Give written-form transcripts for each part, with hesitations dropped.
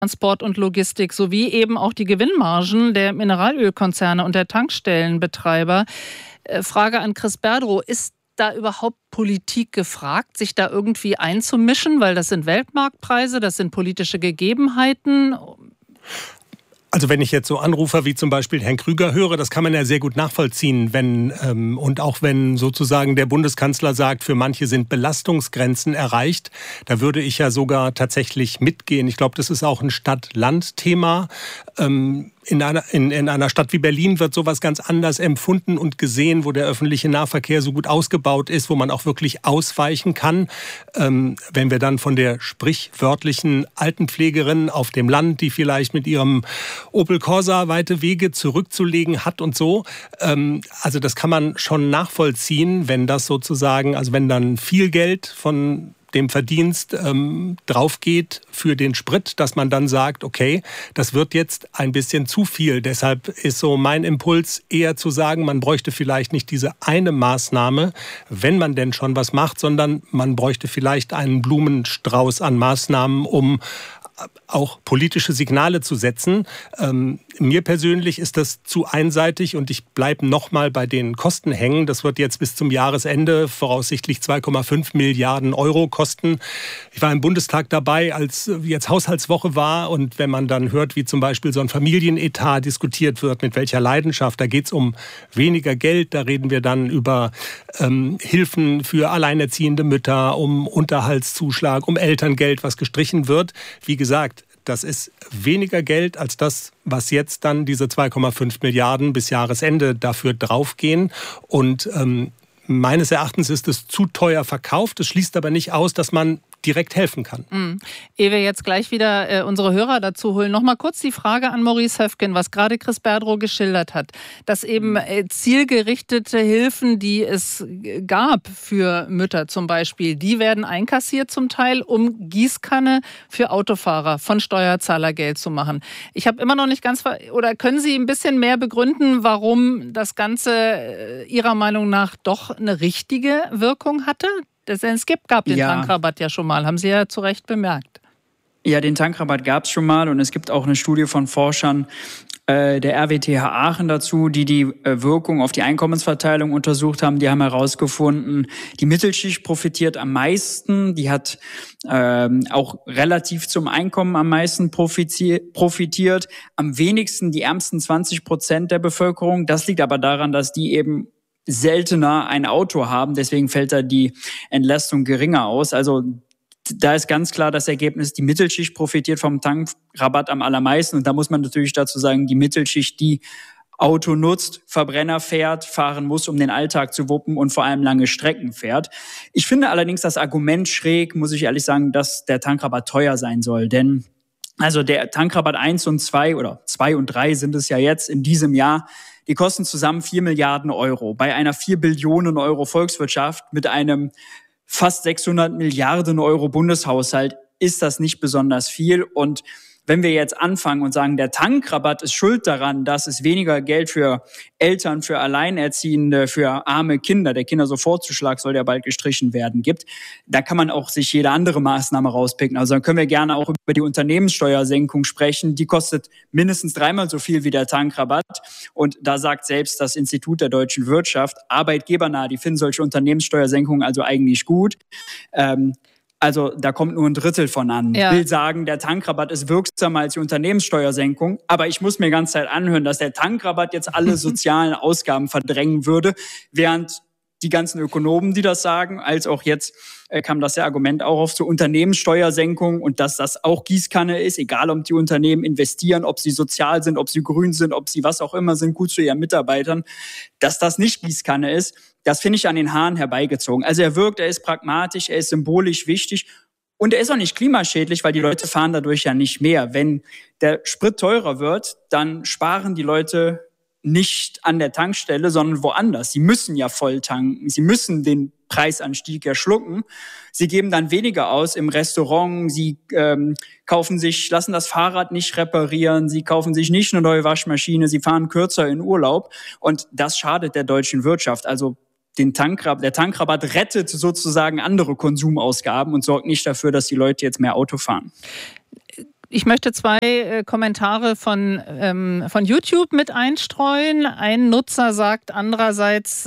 Transport und Logistik sowie eben auch die Gewinnmargen der Mineralölkonzerne und der Tankstellenbetreiber. Frage an Chris Berdrow, ist da überhaupt Politik gefragt, sich da irgendwie einzumischen? Weil das sind Weltmarktpreise, das sind politische Gegebenheiten. Also wenn ich jetzt so Anrufer wie zum Beispiel Herrn Krüger höre, das kann man ja sehr gut nachvollziehen, und auch wenn sozusagen der Bundeskanzler sagt, für manche sind Belastungsgrenzen erreicht, da würde ich ja sogar tatsächlich mitgehen. Ich glaube, das ist auch ein Stadt-Land-Thema. In einer Stadt wie Berlin wird sowas ganz anders empfunden und gesehen, wo der öffentliche Nahverkehr so gut ausgebaut ist, wo man auch wirklich ausweichen kann. Wenn wir dann von der sprichwörtlichen Altenpflegerin auf dem Land, die vielleicht mit ihrem Opel Corsa weite Wege zurückzulegen hat und so. Also das kann man schon nachvollziehen, wenn das sozusagen, also wenn dann viel Geld von dem Verdienst drauf geht für den Sprit, dass man dann sagt, okay, das wird jetzt ein bisschen zu viel. Deshalb ist so mein Impuls eher zu sagen, man bräuchte vielleicht nicht diese eine Maßnahme, wenn man denn schon was macht, sondern man bräuchte vielleicht einen Blumenstrauß an Maßnahmen, um auch politische Signale zu setzen. Mir persönlich ist das zu einseitig und ich bleibe nochmal bei den Kosten hängen. Das wird jetzt bis zum Jahresende voraussichtlich 2,5 Milliarden Euro kosten. Ich war im Bundestag dabei, als jetzt Haushaltswoche war, und wenn man dann hört, wie zum Beispiel so ein Familienetat diskutiert wird, mit welcher Leidenschaft, da geht es um weniger Geld, da reden wir dann über Hilfen für alleinerziehende Mütter, um Unterhaltszuschlag, um Elterngeld, was gestrichen wird. Wie gesagt, das ist weniger Geld als das, was jetzt dann diese 2,5 Milliarden bis Jahresende dafür draufgehen. Und meines Erachtens ist es zu teuer verkauft. Es schließt aber nicht aus, dass man direkt helfen kann. Ehe wir jetzt gleich wieder unsere Hörer dazu holen, noch mal kurz die Frage an Maurice Höfgen, was gerade Chris Berdrow geschildert hat, dass eben zielgerichtete Hilfen, die es gab für Mütter zum Beispiel, die werden einkassiert zum Teil, um Gießkanne für Autofahrer von Steuerzahlergeld zu machen. Ich habe immer noch nicht ganz, oder können Sie ein bisschen mehr begründen, warum das Ganze Ihrer Meinung nach doch eine richtige Wirkung hatte? Es gab den Tankrabatt ja schon mal, haben Sie ja zu Recht bemerkt. Ja, den Tankrabatt gab es schon mal, und es gibt auch eine Studie von Forschern der RWTH Aachen dazu, die Wirkung auf die Einkommensverteilung untersucht haben. Die haben herausgefunden, die Mittelschicht profitiert am meisten, die hat auch relativ zum Einkommen am meisten profitiert, am wenigsten die ärmsten 20% der Bevölkerung. Das liegt aber daran, dass die eben seltener ein Auto haben, deswegen fällt da die Entlastung geringer aus. Also da ist ganz klar das Ergebnis, die Mittelschicht profitiert vom Tankrabatt am allermeisten, und da muss man natürlich dazu sagen, die Mittelschicht, die Auto nutzt, Verbrenner fährt, fahren muss, um den Alltag zu wuppen und vor allem lange Strecken fährt. Ich finde allerdings das Argument schräg, muss ich ehrlich sagen, dass der Tankrabatt teuer sein soll, denn also der Tankrabatt 1 und 2 oder 2 und 3 sind es ja jetzt in diesem Jahr, die kosten zusammen 4 Milliarden Euro. Bei einer 4 Billionen Euro Volkswirtschaft mit einem fast 600 Milliarden Euro Bundeshaushalt ist das nicht besonders viel. Und wenn wir jetzt anfangen und sagen, der Tankrabatt ist schuld daran, dass es weniger Geld für Eltern, für Alleinerziehende, für arme Kinder, der Kindersofortzuschlag soll ja bald gestrichen werden, gibt, da kann man auch sich jede andere Maßnahme rauspicken. Also dann können wir gerne auch über die Unternehmenssteuersenkung sprechen. Die kostet mindestens 3-mal so viel wie der Tankrabatt. Und da sagt selbst das Institut der deutschen Wirtschaft, arbeitgebernah, die finden solche Unternehmenssteuersenkungen also eigentlich gut. Also da kommt nur ein Drittel von an. Ich will sagen, der Tankrabatt ist wirksamer als die Unternehmenssteuersenkung. Aber ich muss mir die ganze Zeit anhören, dass der Tankrabatt jetzt alle sozialen Ausgaben verdrängen würde, während die ganzen Ökonomen, die das sagen, als auch jetzt kam das ja Argument auch auf zur Unternehmenssteuersenkung und dass das auch Gießkanne ist, egal ob die Unternehmen investieren, ob sie sozial sind, ob sie grün sind, ob sie was auch immer sind, gut zu ihren Mitarbeitern, dass das nicht Gießkanne ist, das finde ich an den Haaren herbeigezogen. Also er ist pragmatisch, er ist symbolisch wichtig und er ist auch nicht klimaschädlich, weil die Leute fahren dadurch ja nicht mehr. Wenn der Sprit teurer wird, dann sparen die Leute nicht an der Tankstelle, sondern woanders. Sie müssen ja voll tanken. Sie müssen den Preisanstieg ja schlucken. Sie geben dann weniger aus im Restaurant. Sie lassen das Fahrrad nicht reparieren. Sie kaufen sich nicht eine neue Waschmaschine. Sie fahren kürzer in Urlaub. Und das schadet der deutschen Wirtschaft. Also der Tankrabatt rettet sozusagen andere Konsumausgaben und sorgt nicht dafür, dass die Leute jetzt mehr Auto fahren. Ich möchte zwei Kommentare von YouTube mit einstreuen. Ein Nutzer sagt andererseits,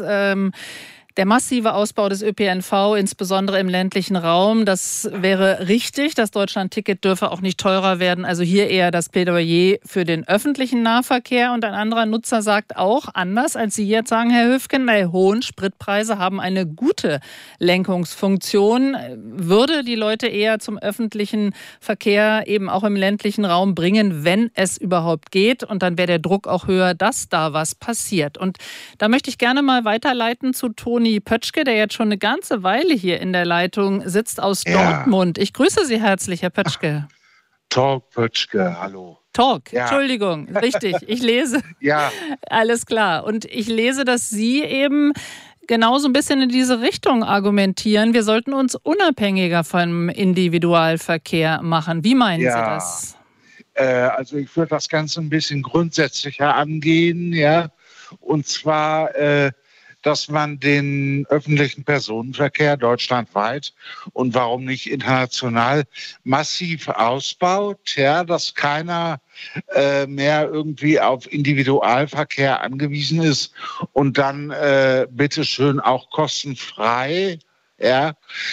der massive Ausbau des ÖPNV, insbesondere im ländlichen Raum, das wäre richtig. Das Deutschland-Ticket dürfe auch nicht teurer werden. Also hier eher das Plädoyer für den öffentlichen Nahverkehr. Und ein anderer Nutzer sagt auch, anders als Sie jetzt sagen, Herr Höfgen, hohen Spritpreise haben eine gute Lenkungsfunktion. Würde die Leute eher zum öffentlichen Verkehr eben auch im ländlichen Raum bringen, wenn es überhaupt geht. Und dann wäre der Druck auch höher, dass da was passiert. Und da möchte ich gerne mal weiterleiten zu Toni Pötschke, der jetzt schon eine ganze Weile hier in der Leitung sitzt aus Dortmund. Ich grüße Sie herzlich, Herr Pötschke. Talk Pötschke, hallo. Talk, ja. Entschuldigung, richtig. Ich lese. Ja. Alles klar. Und ich lese, dass Sie eben genau so ein bisschen in diese Richtung argumentieren. Wir sollten uns unabhängiger vom Individualverkehr machen. Wie meinen Sie das? Also ich würde das Ganze ein bisschen grundsätzlicher angehen, ja. Und zwar dass man den öffentlichen Personenverkehr deutschlandweit und warum nicht international massiv ausbaut, ja, dass keiner mehr irgendwie auf Individualverkehr angewiesen ist und dann bitteschön auch kostenfrei, ja,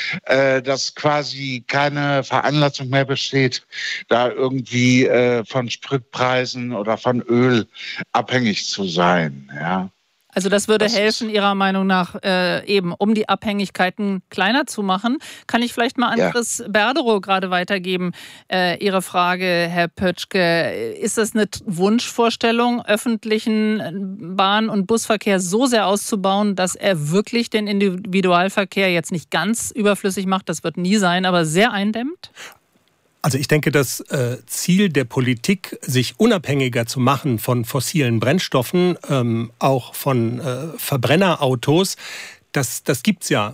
dass quasi keine Veranlassung mehr besteht, da irgendwie von Spritpreisen oder von Öl abhängig zu sein, ja. Also das würde helfen, Ihrer Meinung nach, eben um die Abhängigkeiten kleiner zu machen. Kann ich vielleicht mal an Chris Berderow gerade weitergeben, Ihre Frage, Herr Pötschke. Ist das eine Wunschvorstellung, öffentlichen Bahn- und Busverkehr so sehr auszubauen, dass er wirklich den Individualverkehr jetzt nicht ganz überflüssig macht, das wird nie sein, aber sehr eindämmt? Also ich denke, das Ziel der Politik, sich unabhängiger zu machen von fossilen Brennstoffen, auch von Verbrennerautos, das gibt's ja.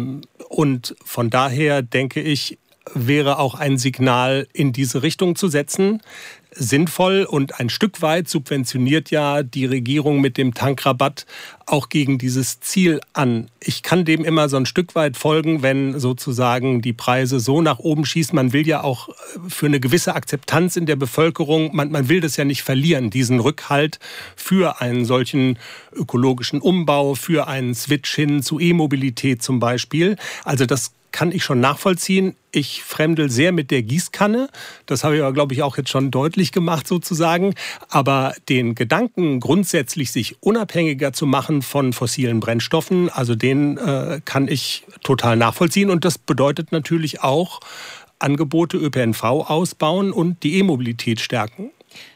Und von daher denke ich, wäre auch ein Signal in diese Richtung zu setzen sinnvoll, und ein Stück weit subventioniert ja die Regierung mit dem Tankrabatt auch gegen dieses Ziel an. Ich kann dem immer so ein Stück weit folgen, wenn sozusagen die Preise so nach oben schießen. Man will ja auch für eine gewisse Akzeptanz in der Bevölkerung, man will das ja nicht verlieren, diesen Rückhalt für einen solchen ökologischen Umbau, für einen Switch hin zu E-Mobilität zum Beispiel. Also das kann ich schon nachvollziehen. Ich fremdel sehr mit der Gießkanne. Das habe ich aber, glaube ich, auch jetzt schon deutlich gemacht sozusagen. Aber den Gedanken, grundsätzlich sich unabhängiger zu machen von fossilen Brennstoffen, also den kann ich total nachvollziehen. Und das bedeutet natürlich auch Angebote ÖPNV ausbauen und die E-Mobilität stärken.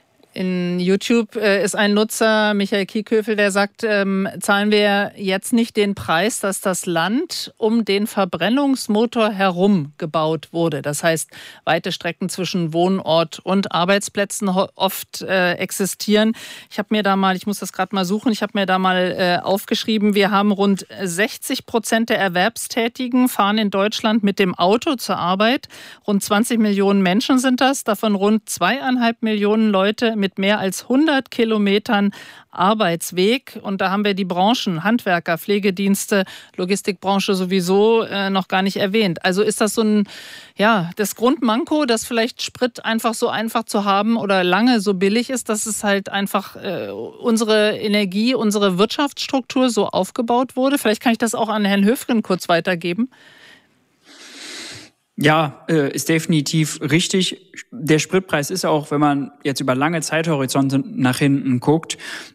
In YouTube ist ein Nutzer, Michael Kieköfel, der sagt, zahlen wir jetzt nicht den Preis, dass das Land um den Verbrennungsmotor herum gebaut wurde. Das heißt, weite Strecken zwischen Wohnort und Arbeitsplätzen oft existieren. Ich muss das gerade mal suchen, ich habe mir da mal aufgeschrieben, wir haben rund 60% der Erwerbstätigen fahren in Deutschland mit dem Auto zur Arbeit. Rund 20 Millionen Menschen sind das, davon rund 2,5 Millionen Leute mit mehr als 100 Kilometern Arbeitsweg. Und da haben wir die Branchen, Handwerker, Pflegedienste, Logistikbranche sowieso noch gar nicht erwähnt. Also ist das so das Grundmanko, dass vielleicht Sprit einfach so einfach zu haben oder lange so billig ist, dass es halt einfach unsere Energie, unsere Wirtschaftsstruktur so aufgebaut wurde? Vielleicht kann ich das auch an Herrn Höfgen kurz weitergeben. Ja, ist definitiv richtig. Der Spritpreis ist auch, wenn man jetzt über lange Zeithorizonte nach hinten guckt,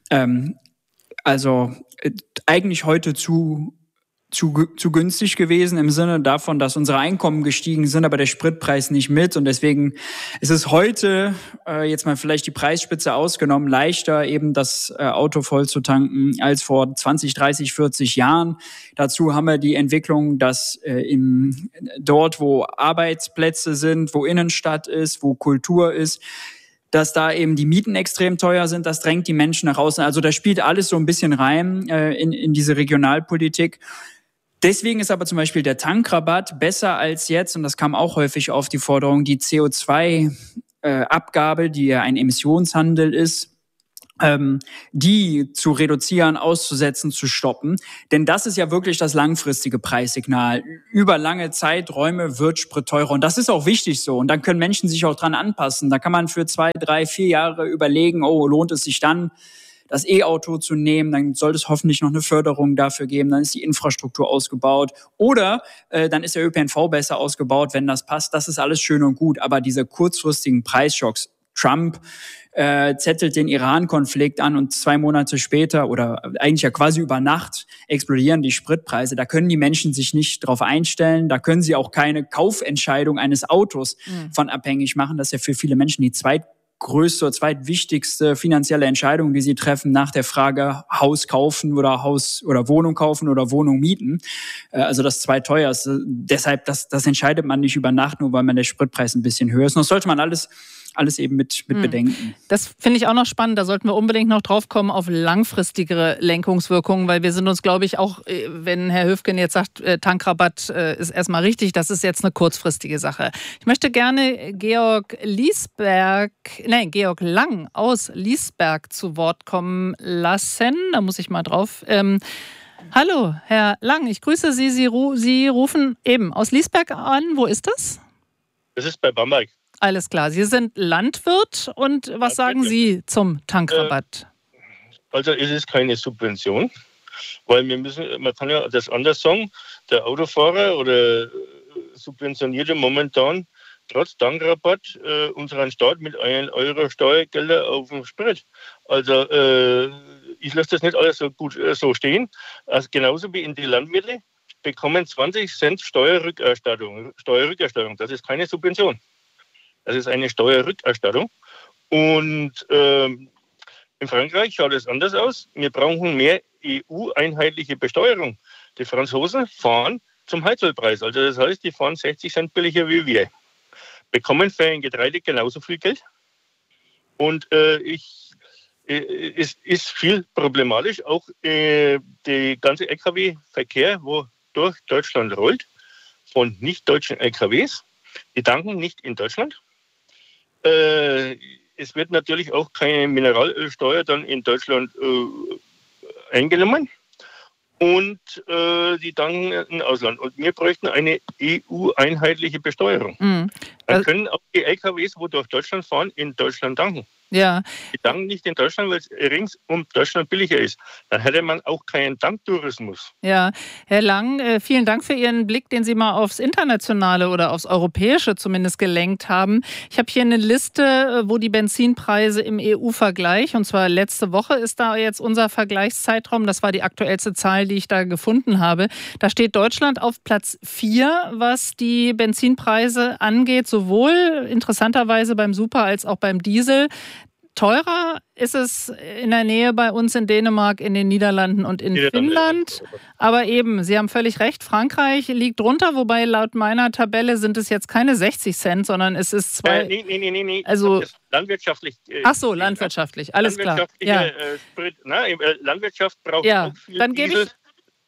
eigentlich heute zu günstig gewesen im Sinne davon, dass unsere Einkommen gestiegen sind, aber der Spritpreis nicht mit. Und deswegen ist es heute, jetzt mal vielleicht die Preisspitze ausgenommen, leichter eben das Auto voll zu tanken als vor 20, 30, 40 Jahren. Dazu haben wir die Entwicklung, dass dort, wo Arbeitsplätze sind, wo Innenstadt ist, wo Kultur ist, dass da eben die Mieten extrem teuer sind. Das drängt die Menschen nach außen. Also da spielt alles so ein bisschen rein in diese Regionalpolitik. Deswegen ist aber zum Beispiel der Tankrabatt besser als jetzt, und das kam auch häufig auf die Forderung, die CO2-Abgabe, die ja ein Emissionshandel ist, die zu reduzieren, auszusetzen, zu stoppen. Denn das ist ja wirklich das langfristige Preissignal. Über lange Zeiträume wird Sprit teurer. Und das ist auch wichtig so. Und dann können Menschen sich auch dran anpassen. Da kann man für 2, 3, 4 Jahre überlegen, lohnt es sich dann, das E-Auto zu nehmen, dann sollte es hoffentlich noch eine Förderung dafür geben, dann ist die Infrastruktur ausgebaut oder dann ist der ÖPNV besser ausgebaut, wenn das passt. Das ist alles schön und gut, aber diese kurzfristigen Preisschocks, Trump zettelt den Iran-Konflikt an und 2 Monate später oder eigentlich ja quasi über Nacht explodieren die Spritpreise. Da können die Menschen sich nicht drauf einstellen. Da können sie auch keine Kaufentscheidung eines Autos von abhängig machen. Das ist ja für viele Menschen die zweitgrößte, zweitwichtigste finanzielle Entscheidung, die sie treffen nach der Frage Haus kaufen oder Wohnung kaufen oder Wohnung mieten. Also das zweiteuerste. Deshalb, das entscheidet man nicht über Nacht, nur weil man der Spritpreis ein bisschen höher ist. Und das sollte man alles eben mit bedenken. Das finde ich auch noch spannend. Da sollten wir unbedingt noch drauf kommen auf langfristigere Lenkungswirkungen, weil wir sind uns, glaube ich, auch, wenn Herr Höfgen jetzt sagt, Tankrabatt ist erstmal richtig, das ist jetzt eine kurzfristige Sache. Ich möchte gerne Georg Lang aus Liesberg zu Wort kommen lassen. Da muss ich mal drauf. Hallo, Herr Lang, ich grüße Sie. Sie rufen eben aus Liesberg an. Wo ist das? Das ist bei Bamberg. Alles klar. Sie sind Landwirt und was sagen Sie zum Tankrabatt? Also es ist keine Subvention, weil man kann ja das anders sagen, der Autofahrer oder Subventionierte momentan trotz Tankrabatt unseren Staat mit 1 Euro Steuergelder auf den Sprit. Also ich lasse das nicht alles so gut so stehen. Also genauso wie in die Landwirte bekommen 20 Cent Steuerrückerstattung. Das ist keine Subvention. Das ist eine Steuerrückerstattung. Und in Frankreich schaut es anders aus. Wir brauchen mehr EU-einheitliche Besteuerung. Die Franzosen fahren zum Heizölpreis. Also das heißt, die fahren 60 Cent billiger wie wir. Bekommen für ein Getreide genauso viel Geld. Und es ist viel problematisch. Auch der ganze Lkw-Verkehr, wo durch Deutschland rollt, von nicht-deutschen Lkws, die tanken nicht in Deutschland. Es wird natürlich auch keine Mineralölsteuer dann in Deutschland eingenommen und die tanken im Ausland. Und wir bräuchten eine EU-einheitliche Besteuerung. Dann können auch die LKWs, wo durch Deutschland fahren, in Deutschland tanken. Ja. Die tanken nicht in Deutschland, weil es rings um Deutschland billiger ist. Dann hätte man auch keinen Tanktourismus. Ja, Herr Lang, vielen Dank für Ihren Blick, den Sie mal aufs Internationale oder aufs Europäische zumindest gelenkt haben. Ich habe hier eine Liste, wo die Benzinpreise im EU-Vergleich, und zwar letzte Woche ist da jetzt unser Vergleichszeitraum, das war die aktuellste Zahl, die ich da gefunden habe. Da steht Deutschland auf Platz 4, was die Benzinpreise angeht, sowohl interessanterweise beim Super als auch beim Diesel. Teurer ist es in der Nähe bei uns in Dänemark, in den Niederlanden und in Finnland. Aber eben, Sie haben völlig recht, Frankreich liegt drunter, wobei laut meiner Tabelle sind es jetzt keine 60 Cent, sondern es ist Nee. Also landwirtschaftlich. Ach so, landwirtschaftlich, alles klar. Ja. Landwirtschaft braucht auch viel dann gebe Diesel.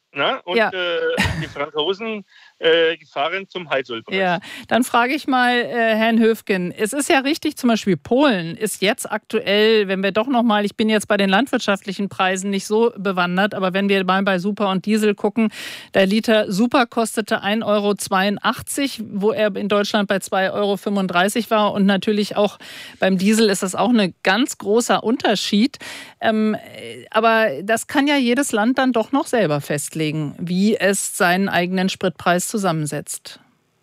Die Franzosen fahren zum Heizölpreis. Ja, dann frage ich mal Herrn Höfgen. Es ist ja richtig, zum Beispiel Polen ist jetzt aktuell, wenn wir doch nochmal, ich bin jetzt bei den landwirtschaftlichen Preisen nicht so bewandert, aber wenn wir mal bei Super und Diesel gucken, der Liter Super kostete 1,82 €, wo er in Deutschland bei 2,35 € war. Und natürlich auch beim Diesel ist das auch ein ganz großer Unterschied. Aber das kann ja jedes Land dann doch noch selber festlegen, wie es seinen eigenen Spritpreis zusammensetzt.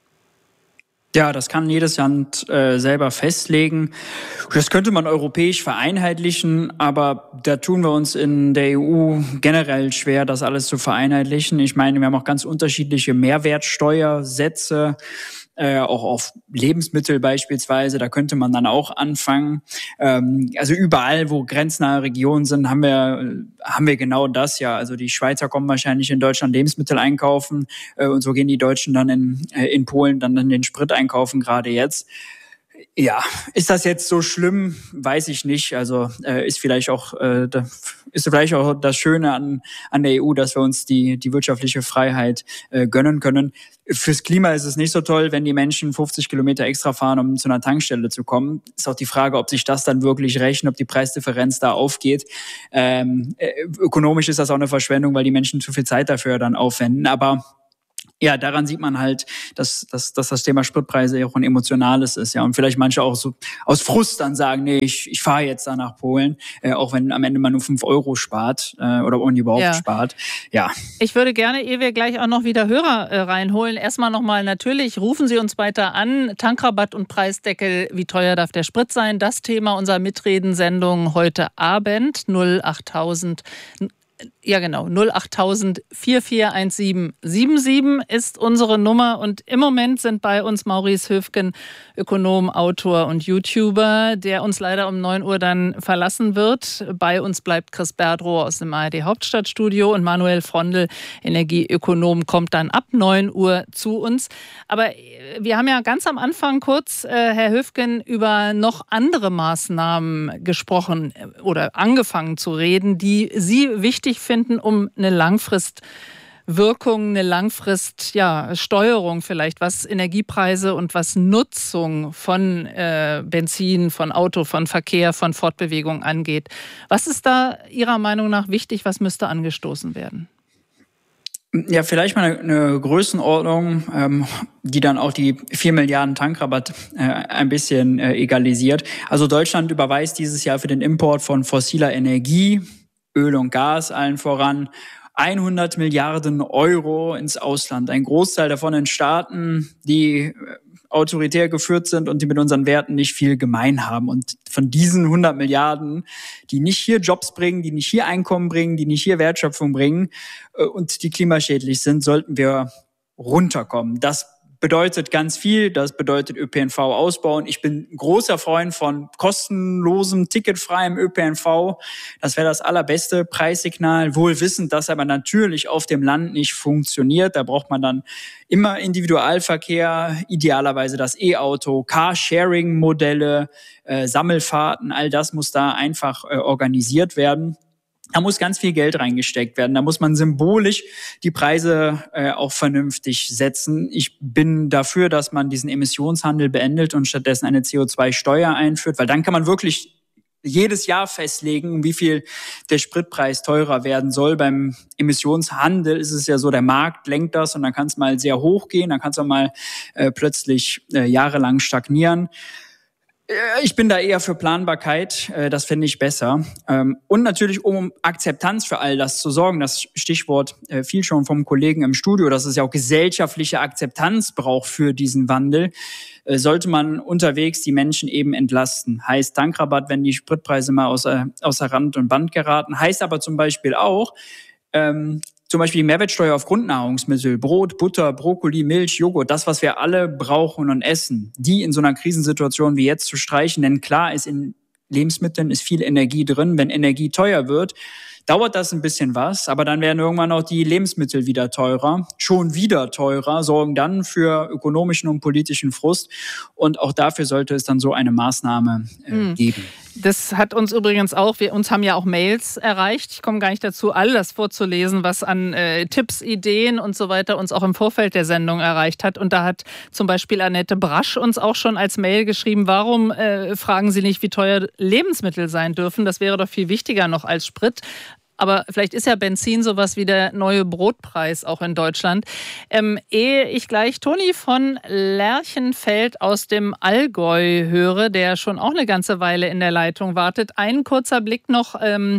Ja, das kann jedes Land selber festlegen. Das könnte man europäisch vereinheitlichen, aber da tun wir uns in der EU generell schwer, das alles zu vereinheitlichen. Ich meine, wir haben auch ganz unterschiedliche Mehrwertsteuersätze, auch auf Lebensmittel beispielsweise, da könnte man dann auch anfangen. Also überall, wo grenznahe Regionen sind, haben wir genau das ja. Also die Schweizer kommen wahrscheinlich in Deutschland Lebensmittel einkaufen und so gehen die Deutschen dann in Polen dann den Sprit einkaufen, gerade jetzt. Ja, ist das jetzt so schlimm? Weiß ich nicht. Also ist vielleicht auch das Schöne an der EU, dass wir uns die wirtschaftliche Freiheit gönnen können. Fürs Klima ist es nicht so toll, wenn die Menschen 50 Kilometer extra fahren, um zu einer Tankstelle zu kommen. Ist auch die Frage, ob sich das dann wirklich rechnet, ob die Preisdifferenz da aufgeht. Ökonomisch ist das auch eine Verschwendung, weil die Menschen zu viel Zeit dafür dann aufwenden. Aber ja, daran sieht man halt, dass das Thema Spritpreise ja auch ein emotionales ist, ja. Und vielleicht manche auch so aus Frust dann sagen, nee, ich fahre jetzt da nach Polen, auch wenn am Ende man nur 5 Euro spart oder überhaupt spart. Ja. Ich würde gerne, ehe wir gleich auch noch wieder Hörer reinholen, erstmal nochmal natürlich, rufen Sie uns weiter an. Tankrabatt und Preisdeckel, wie teuer darf der Sprit sein? Das Thema unserer Mitredensendung heute Abend, 08000 441777 ist unsere Nummer und im Moment sind bei uns Maurice Höfgen, Ökonom, Autor und YouTuber, der uns leider um 9 Uhr dann verlassen wird. Bei uns bleibt Chris Berdrow aus dem ARD Hauptstadtstudio und Manuel Frondl, Energieökonom, kommt dann ab 9 Uhr zu uns. Aber wir haben ja ganz am Anfang kurz, Herr Höfgen, über noch andere Maßnahmen gesprochen oder angefangen zu reden, die Sie wichtig finden, um eine Langfristwirkung, eine Langfriststeuerung vielleicht, was Energiepreise und was Nutzung von Benzin, von Auto, von Verkehr, von Fortbewegung angeht. Was ist da Ihrer Meinung nach wichtig? Was müsste angestoßen werden? Ja, vielleicht mal eine Größenordnung, die dann auch die 4 Milliarden Tankrabatt ein bisschen egalisiert. Also Deutschland überweist dieses Jahr für den Import von fossiler Energie, Öl und Gas allen voran, 100 Milliarden Euro ins Ausland. Ein Großteil davon in Staaten, die autoritär geführt sind und die mit unseren Werten nicht viel gemein haben. Und von diesen 100 Milliarden, die nicht hier Jobs bringen, die nicht hier Einkommen bringen, die nicht hier Wertschöpfung bringen und die klimaschädlich sind, sollten wir runterkommen. Das bedeutet ganz viel, das bedeutet ÖPNV ausbauen. Ich bin großer Freund von kostenlosem, ticketfreiem ÖPNV. Das wäre das allerbeste Preissignal, wohl wissend, dass aber natürlich auf dem Land nicht funktioniert. Da braucht man dann immer Individualverkehr, idealerweise das E-Auto, Carsharing-Modelle, Sammelfahrten, all das muss da einfach organisiert werden. Da muss ganz viel Geld reingesteckt werden. Da muss man symbolisch die Preise auch vernünftig setzen. Ich bin dafür, dass man diesen Emissionshandel beendet und stattdessen eine CO2-Steuer einführt, weil dann kann man wirklich jedes Jahr festlegen, wie viel der Spritpreis teurer werden soll. Beim Emissionshandel ist es ja so, der Markt lenkt das und dann kann es mal sehr hoch gehen, dann kann es auch mal plötzlich jahrelang stagnieren. Ich bin da eher für Planbarkeit, das finde ich besser. Und natürlich, um Akzeptanz für all das zu sorgen, das Stichwort fiel schon vom Kollegen im Studio, dass es ja auch gesellschaftliche Akzeptanz braucht für diesen Wandel, sollte man unterwegs die Menschen eben entlasten. Heißt Tankrabatt, wenn die Spritpreise mal außer Rand und Band geraten. Heißt aber zum Beispiel auch, zum Beispiel die Mehrwertsteuer auf Grundnahrungsmittel, Brot, Butter, Brokkoli, Milch, Joghurt, das, was wir alle brauchen und essen, die in so einer Krisensituation wie jetzt zu streichen. Denn klar ist, in Lebensmitteln ist viel Energie drin. Wenn Energie teuer wird, dauert das ein bisschen was, aber dann werden irgendwann auch die Lebensmittel wieder teurer, schon wieder teurer, sorgen dann für ökonomischen und politischen Frust. Und auch dafür sollte es dann so eine Maßnahme geben. Das hat uns übrigens auch, uns haben ja auch Mails erreicht. Ich komme gar nicht dazu, all das vorzulesen, was an Tipps, Ideen und so weiter uns auch im Vorfeld der Sendung erreicht hat. Und da hat zum Beispiel Annette Brasch uns auch schon als Mail geschrieben, warum fragen Sie nicht, wie teuer Lebensmittel sein dürfen? Das wäre doch viel wichtiger noch als Sprit. Aber vielleicht ist ja Benzin sowas wie der neue Brotpreis auch in Deutschland. Ehe ich gleich Toni von Lerchenfeld aus dem Allgäu höre, der schon auch eine ganze Weile in der Leitung wartet, ein kurzer Blick noch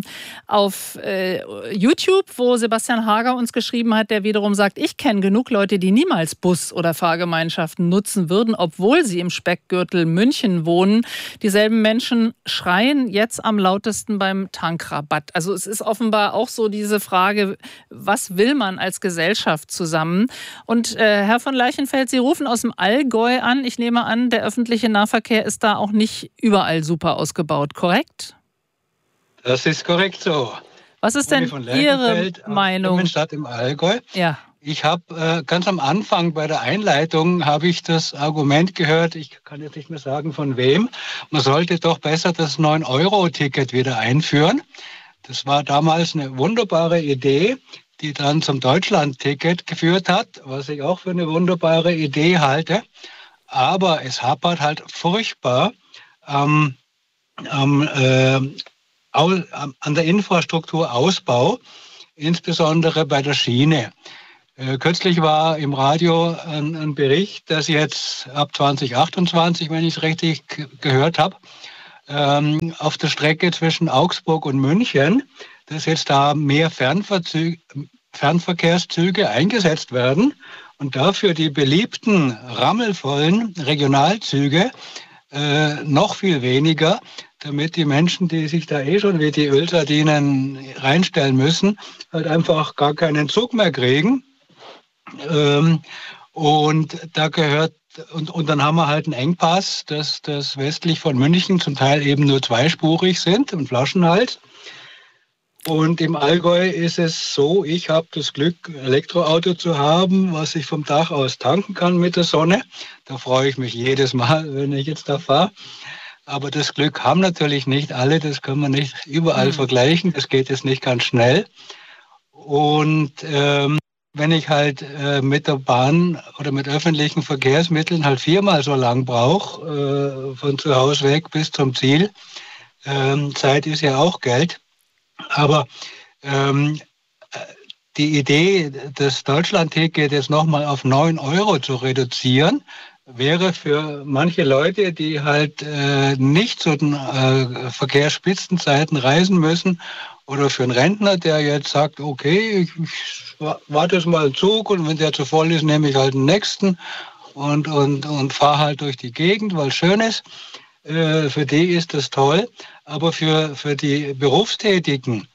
auf YouTube, wo Sebastian Hager uns geschrieben hat, der wiederum sagt, ich kenne genug Leute, die niemals Bus- oder Fahrgemeinschaften nutzen würden, obwohl sie im Speckgürtel München wohnen. Dieselben Menschen schreien jetzt am lautesten beim Tankrabatt. Also es ist offenbar auch so diese Frage, was will man als Gesellschaft zusammen? Und Herr von Lerchenfeld, Sie rufen aus dem Allgäu an. Ich nehme an, der öffentliche Nahverkehr ist da auch nicht überall super ausgebaut, korrekt? Das ist korrekt so. Was ist denn Ihre Meinung? Stadt im Allgäu. Ja. Ich habe ganz am Anfang bei der Einleitung habe ich das Argument gehört, ich kann jetzt nicht mehr sagen von wem, man sollte doch besser das 9-Euro-Ticket wieder einführen. Das war damals eine wunderbare Idee, die dann zum Deutschland-Ticket geführt hat, was ich auch für eine wunderbare Idee halte. Aber es hapert halt furchtbar an der Infrastrukturausbau, insbesondere bei der Schiene. Kürzlich war im Radio ein Bericht, dass jetzt ab 2028, wenn ich es richtig gehört habe, auf der Strecke zwischen Augsburg und München, dass jetzt da mehr Fernverkehrszüge eingesetzt werden und dafür die beliebten, rammelvollen Regionalzüge noch viel weniger, damit die Menschen, die sich da schon wie die Ölsardinen reinstellen müssen, halt einfach gar keinen Zug mehr kriegen. Und da gehört, und dann haben wir halt einen Engpass, dass das westlich von München zum Teil eben nur zweispurig sind, ein Flaschenhals. Und im Allgäu ist es so, ich habe das Glück, ein Elektroauto zu haben, was ich vom Dach aus tanken kann mit der Sonne. Da freue ich mich jedes Mal, wenn ich jetzt da fahre. Aber das Glück haben natürlich nicht alle, das kann man nicht überall vergleichen, das geht jetzt nicht ganz schnell. Und wenn ich halt mit der Bahn oder mit öffentlichen Verkehrsmitteln halt 4-mal so lang brauche, von zu Hause weg bis zum Ziel, Zeit ist ja auch Geld. Aber die Idee, das Deutschland-Ticket jetzt nochmal auf 9 Euro zu reduzieren, wäre für manche Leute, die halt nicht zu den Verkehrsspitzenzeiten reisen müssen, oder für einen Rentner, der jetzt sagt, okay, ich warte jetzt mal einen Zug und wenn der zu voll ist, nehme ich halt den nächsten und fahre halt durch die Gegend, weil es schön ist. Für die ist das toll. Aber für die Berufstätigen,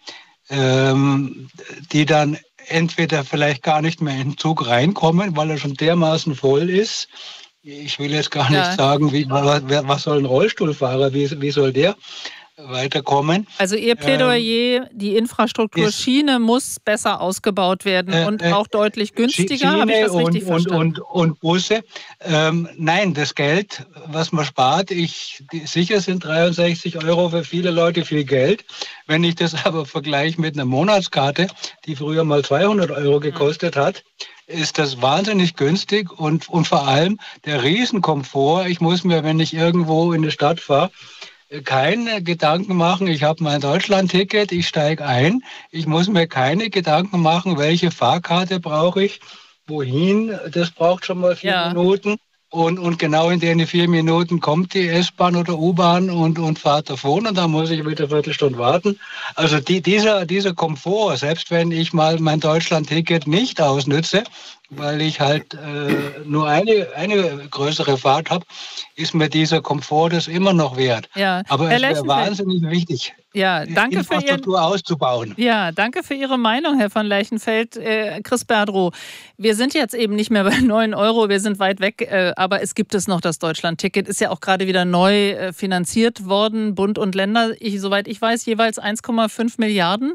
die dann entweder vielleicht gar nicht mehr in den Zug reinkommen, weil er schon dermaßen voll ist. Ich will jetzt gar nicht sagen, was soll ein Rollstuhlfahrer, wie soll der weiterkommen. Also Ihr Plädoyer, die Infrastruktur Schiene muss besser ausgebaut werden und auch deutlich günstiger, habe ich das richtig verstanden? Und Busse. Nein, das Geld, was man spart, sicher sind 63 Euro für viele Leute viel Geld. Wenn ich das aber vergleiche mit einer Monatskarte, die früher mal 200 Euro gekostet hat, ist das wahnsinnig günstig und vor allem der Riesenkomfort. Ich muss mir, wenn ich irgendwo in die Stadt fahre, keine Gedanken machen, ich habe mein Deutschland-Ticket, ich steige ein. Ich muss mir keine Gedanken machen, welche Fahrkarte brauche ich, wohin. Das braucht schon mal 4 Minuten. Und genau in den 4 Minuten kommt die S-Bahn oder U-Bahn und fahrt davon und dann muss ich wieder eine Viertelstunde warten. Also dieser Komfort, selbst wenn ich mal mein Deutschland-Ticket nicht ausnütze, weil ich halt nur eine größere Fahrt habe, ist mir dieser Komfort das immer noch wert. Ja. Aber es wäre wahnsinnig wichtig, danke Infrastruktur auszubauen. Ja, danke für Ihre Meinung, Herr von Leichenfeld. Chris Berdrow, wir sind jetzt eben nicht mehr bei 9 Euro, wir sind weit weg, aber es gibt noch das Deutschland-Ticket, ist ja auch gerade wieder neu finanziert worden, Bund und Länder, soweit ich weiß, jeweils 1,5 Milliarden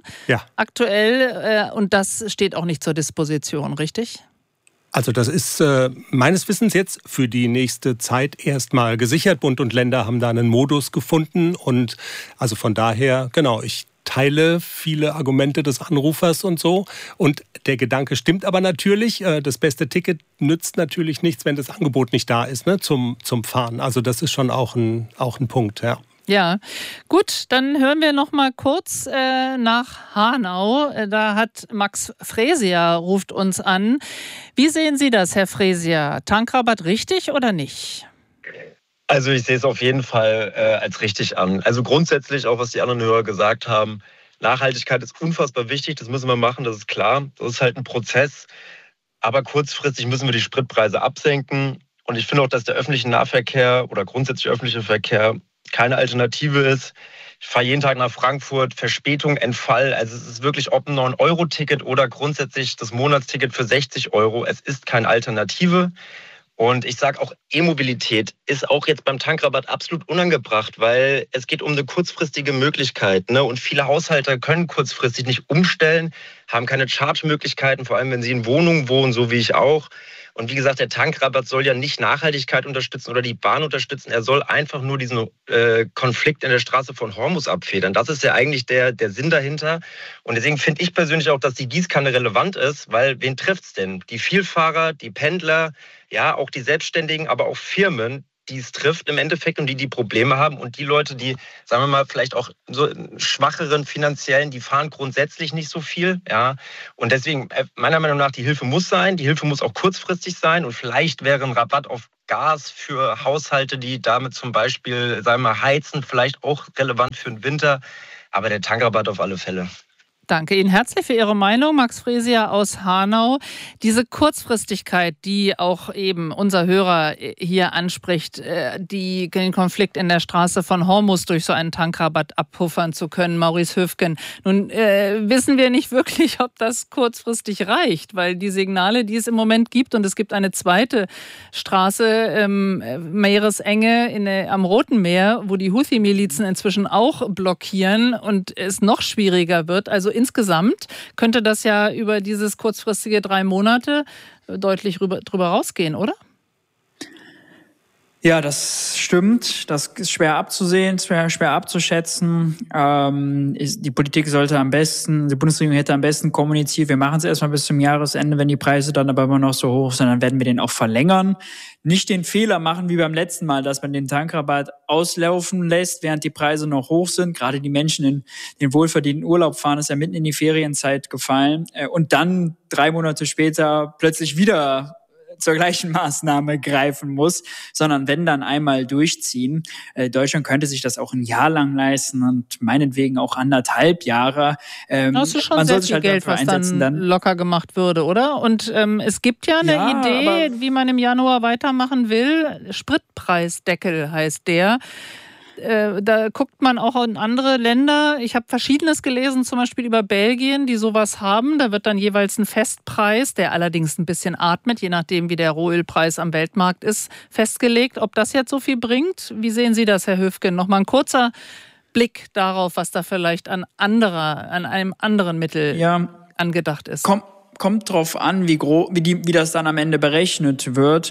aktuell und das steht auch nicht zur Disposition, richtig? Also das ist meines Wissens jetzt für die nächste Zeit erstmal gesichert. Bund und Länder haben da einen Modus gefunden und also von daher, genau, ich teile viele Argumente des Anrufers und so. Und der Gedanke stimmt aber natürlich, das beste Ticket nützt natürlich nichts, wenn das Angebot nicht da ist, ne, zum Fahren. Also das ist schon auch ein Punkt, ja. Ja, gut, dann hören wir noch mal kurz nach Hanau. Da hat Max Fresier ruft uns an. Wie sehen Sie das, Herr Fresier? Tankrabatt richtig oder nicht? Also ich sehe es auf jeden Fall als richtig an. Also grundsätzlich, auch was die anderen Hörer gesagt haben, Nachhaltigkeit ist unfassbar wichtig, das müssen wir machen, das ist klar. Das ist halt ein Prozess, aber kurzfristig müssen wir die Spritpreise absenken. Und ich finde auch, dass der öffentliche Nahverkehr oder grundsätzlich öffentliche Verkehr keine Alternative ist. Ich fahre jeden Tag nach Frankfurt, Verspätung, Entfall. Also es ist wirklich ob ein 9-Euro-Ticket oder grundsätzlich das Monatsticket für 60 Euro. Es ist keine Alternative. Und ich sage auch, E-Mobilität ist auch jetzt beim Tankrabatt absolut unangebracht, weil es geht um eine kurzfristige Möglichkeit. Ne? Und viele Haushalte können kurzfristig nicht umstellen, haben keine Charge-Möglichkeiten, vor allem wenn sie in Wohnungen wohnen, so wie ich auch. Und wie gesagt, der Tankrabatt soll ja nicht Nachhaltigkeit unterstützen oder die Bahn unterstützen. Er soll einfach nur diesen Konflikt in der Straße von Hormuz abfedern. Das ist ja eigentlich der Sinn dahinter. Und deswegen finde ich persönlich auch, dass die Gießkanne relevant ist, weil wen trifft's denn? Die Vielfahrer, die Pendler, ja, auch die Selbstständigen, aber auch Firmen, die es trifft im Endeffekt und die Probleme haben. Und die Leute, die, sagen wir mal, vielleicht auch so schwacheren finanziellen, die fahren grundsätzlich nicht so viel. Ja. Und deswegen, meiner Meinung nach, die Hilfe muss sein. Die Hilfe muss auch kurzfristig sein. Und vielleicht wäre ein Rabatt auf Gas für Haushalte, die damit zum Beispiel, sagen wir mal, heizen, vielleicht auch relevant für den Winter. Aber der Tankrabatt auf alle Fälle. Danke Ihnen herzlich für Ihre Meinung, Max Fresier aus Hanau. Diese Kurzfristigkeit, die auch eben unser Hörer hier anspricht, den Konflikt in der Straße von Hormuz durch so einen Tankrabatt abpuffern zu können, Maurice Höfgen. Nun wissen wir nicht wirklich, ob das kurzfristig reicht, weil die Signale, die es im Moment gibt, und es gibt eine zweite Straße, Meeresenge am Roten Meer, wo die Houthi-Milizen inzwischen auch blockieren und es noch schwieriger wird. Also insgesamt könnte das ja über dieses kurzfristige 3 Monate deutlich drüber rausgehen, oder? Ja, das stimmt. Das ist schwer abzusehen, schwer abzuschätzen. Die Politik sollte am besten, die Bundesregierung hätte am besten kommuniziert, wir machen es erstmal bis zum Jahresende, wenn die Preise dann aber immer noch so hoch sind, dann werden wir den auch verlängern. Nicht den Fehler machen wie beim letzten Mal, dass man den Tankrabatt auslaufen lässt, während die Preise noch hoch sind. Gerade die Menschen in den wohlverdienten Urlaub fahren, ist ja mitten in die Ferienzeit gefallen. Und dann 3 Monate später plötzlich wieder zur gleichen Maßnahme greifen muss, sondern wenn dann einmal durchziehen. Deutschland könnte sich das auch ein Jahr lang leisten und meinetwegen auch 1,5 Jahre. Das ist schon sehr viel Geld, was dann locker gemacht würde, oder? Und es gibt ja eine Idee, wie man im Januar weitermachen will. Spritpreisdeckel heißt der. Da guckt man auch in andere Länder. Ich habe Verschiedenes gelesen, zum Beispiel über Belgien, die sowas haben. Da wird dann jeweils ein Festpreis, der allerdings ein bisschen atmet, je nachdem, wie der Rohölpreis am Weltmarkt ist, festgelegt. Ob das jetzt so viel bringt? Wie sehen Sie das, Herr Höfgen? Nochmal ein kurzer Blick darauf, was da vielleicht an einem anderen Mittel angedacht ist. Kommt drauf an, wie das dann am Ende berechnet wird.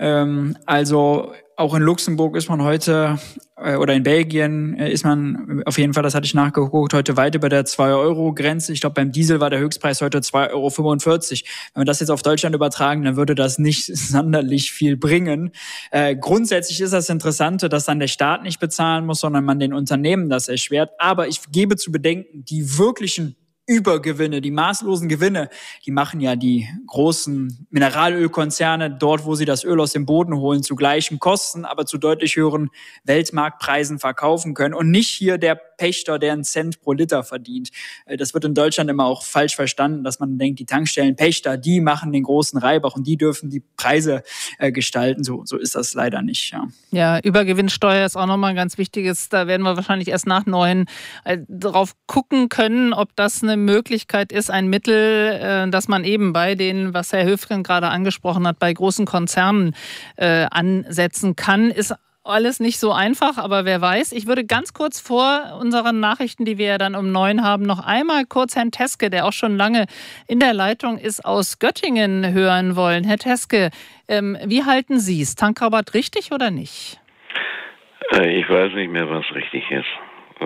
Also auch in Luxemburg ist man heute, oder in Belgien ist man auf jeden Fall, das hatte ich nachgeguckt, heute weit über der 2-Euro-Grenze. Ich glaube, beim Diesel war der Höchstpreis heute 2,45 Euro. Wenn wir das jetzt auf Deutschland übertragen, dann würde das nicht sonderlich viel bringen. Grundsätzlich ist das Interessante, dass dann der Staat nicht bezahlen muss, sondern man den Unternehmen das erschwert. Aber ich gebe zu bedenken, die wirklichen Übergewinne, die maßlosen Gewinne, die machen ja die großen Mineralölkonzerne dort, wo sie das Öl aus dem Boden holen, zu gleichen Kosten, aber zu deutlich höheren Weltmarktpreisen verkaufen können und nicht hier der Pächter, der einen Cent pro Liter verdient. Das wird in Deutschland immer auch falsch verstanden, dass man denkt, die Tankstellenpächter, die machen den großen Reibach und die dürfen die Preise gestalten. So ist das leider nicht. Ja, Übergewinnsteuer ist auch nochmal ein ganz wichtiges. Da werden wir wahrscheinlich erst nach 9 drauf gucken können, ob das eine Möglichkeit ist, ein Mittel, dass man eben bei den, was Herr Höfgen gerade angesprochen hat, bei großen Konzernen ansetzen kann, ist alles nicht so einfach, aber wer weiß. Ich würde ganz kurz vor unseren Nachrichten, die wir ja dann um 9 haben, noch einmal kurz Herrn Teske, der auch schon lange in der Leitung ist, aus Göttingen hören wollen. Herr Teske, wie halten Sie es? Tankrabatt richtig oder nicht? Ich weiß nicht mehr, was richtig ist.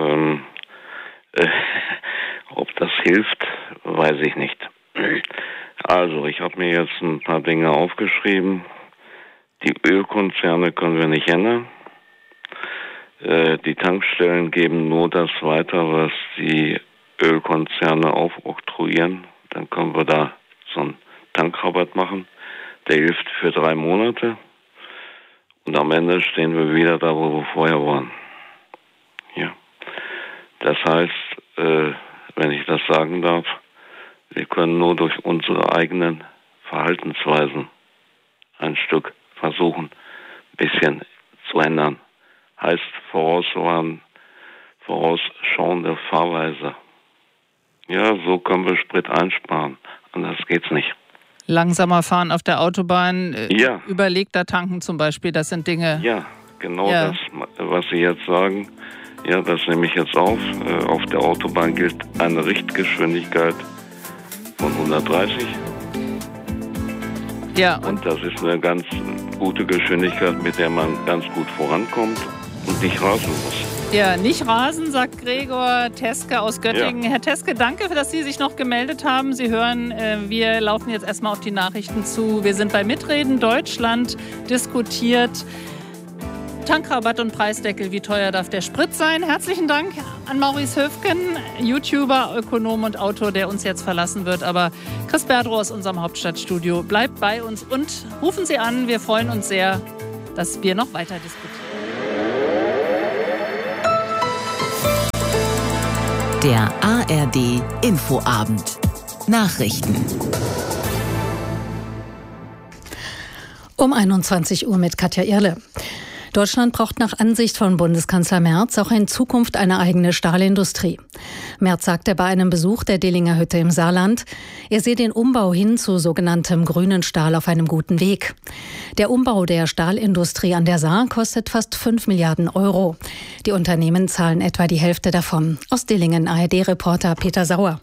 Ob das hilft, weiß ich nicht. Also, ich habe mir jetzt ein paar Dinge aufgeschrieben. Die Ölkonzerne können wir nicht ändern. Die Tankstellen geben nur das weiter, was die Ölkonzerne aufoktroyieren. Dann können wir da so einen Tankrabatt machen. Der hilft für 3 Monate. Und am Ende stehen wir wieder da, wo wir vorher waren. Ja. Das heißt, wenn ich das sagen darf, wir können nur durch unsere eigenen Verhaltensweisen ein Stück versuchen, ein bisschen zu ändern. Heißt vorausschauende Fahrweise. Ja, so können wir Sprit einsparen. Anders geht's nicht. Langsamer fahren auf der Autobahn, Ja. überlegter tanken zum Beispiel, das sind Dinge. Ja, genau das, was Sie jetzt sagen. Ja, das nehme ich jetzt auf. Auf der Autobahn gilt eine Richtgeschwindigkeit von 130. Ja, und das ist eine ganz gute Geschwindigkeit, mit der man ganz gut vorankommt und nicht rasen muss. Ja, nicht rasen, sagt Gregor Teske aus Göttingen. Ja. Herr Teske, danke, dass Sie sich noch gemeldet haben. Sie hören, wir laufen jetzt erstmal auf die Nachrichten zu. Wir sind bei Mitreden Deutschland diskutiert. Tankrabatt und Preisdeckel, wie teuer darf der Sprit sein? Herzlichen Dank an Maurice Höfgen, YouTuber, Ökonom und Autor, der uns jetzt verlassen wird. Aber Chris Berdrow aus unserem Hauptstadtstudio bleibt bei uns und rufen Sie an. Wir freuen uns sehr, dass wir noch weiter diskutieren. Der ARD Infoabend. Nachrichten. Um 21 Uhr mit Katja Irle. Deutschland braucht nach Ansicht von Bundeskanzler Merz auch in Zukunft eine eigene Stahlindustrie. Merz sagte bei einem Besuch der Dillinger Hütte im Saarland, er sehe den Umbau hin zu sogenanntem grünen Stahl auf einem guten Weg. Der Umbau der Stahlindustrie an der Saar kostet fast 5 Milliarden Euro. Die Unternehmen zahlen etwa die Hälfte davon. Aus Dillingen ARD-Reporter Peter Sauer.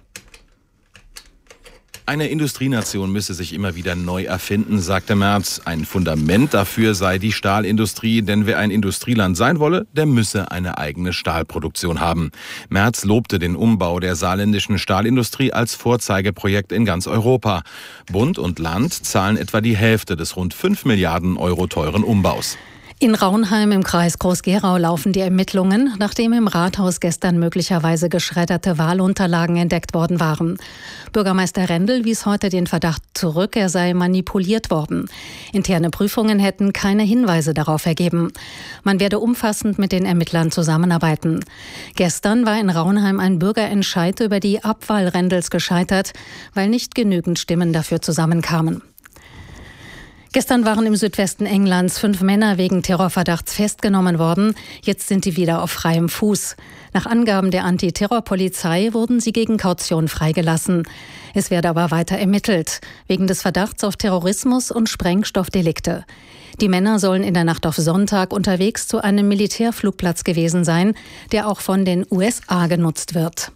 Eine Industrienation müsse sich immer wieder neu erfinden, sagte Merz. Ein Fundament dafür sei die Stahlindustrie, denn wer ein Industrieland sein wolle, der müsse eine eigene Stahlproduktion haben. Merz lobte den Umbau der saarländischen Stahlindustrie als Vorzeigeprojekt in ganz Europa. Bund und Land zahlen etwa die Hälfte des rund 5 Milliarden Euro teuren Umbaus. In Raunheim im Kreis Groß-Gerau laufen die Ermittlungen, nachdem im Rathaus gestern möglicherweise geschredderte Wahlunterlagen entdeckt worden waren. Bürgermeister Rendel wies heute den Verdacht zurück, er sei manipuliert worden. Interne Prüfungen hätten keine Hinweise darauf ergeben. Man werde umfassend mit den Ermittlern zusammenarbeiten. Gestern war in Raunheim ein Bürgerentscheid über die Abwahl Rendels gescheitert, weil nicht genügend Stimmen dafür zusammenkamen. Gestern waren im Südwesten Englands 5 Männer wegen Terrorverdachts festgenommen worden. Jetzt sind die wieder auf freiem Fuß. Nach Angaben der Antiterrorpolizei wurden sie gegen Kaution freigelassen. Es werde aber weiter ermittelt, wegen des Verdachts auf Terrorismus und Sprengstoffdelikte. Die Männer sollen in der Nacht auf Sonntag unterwegs zu einem Militärflugplatz gewesen sein, der auch von den USA genutzt wird.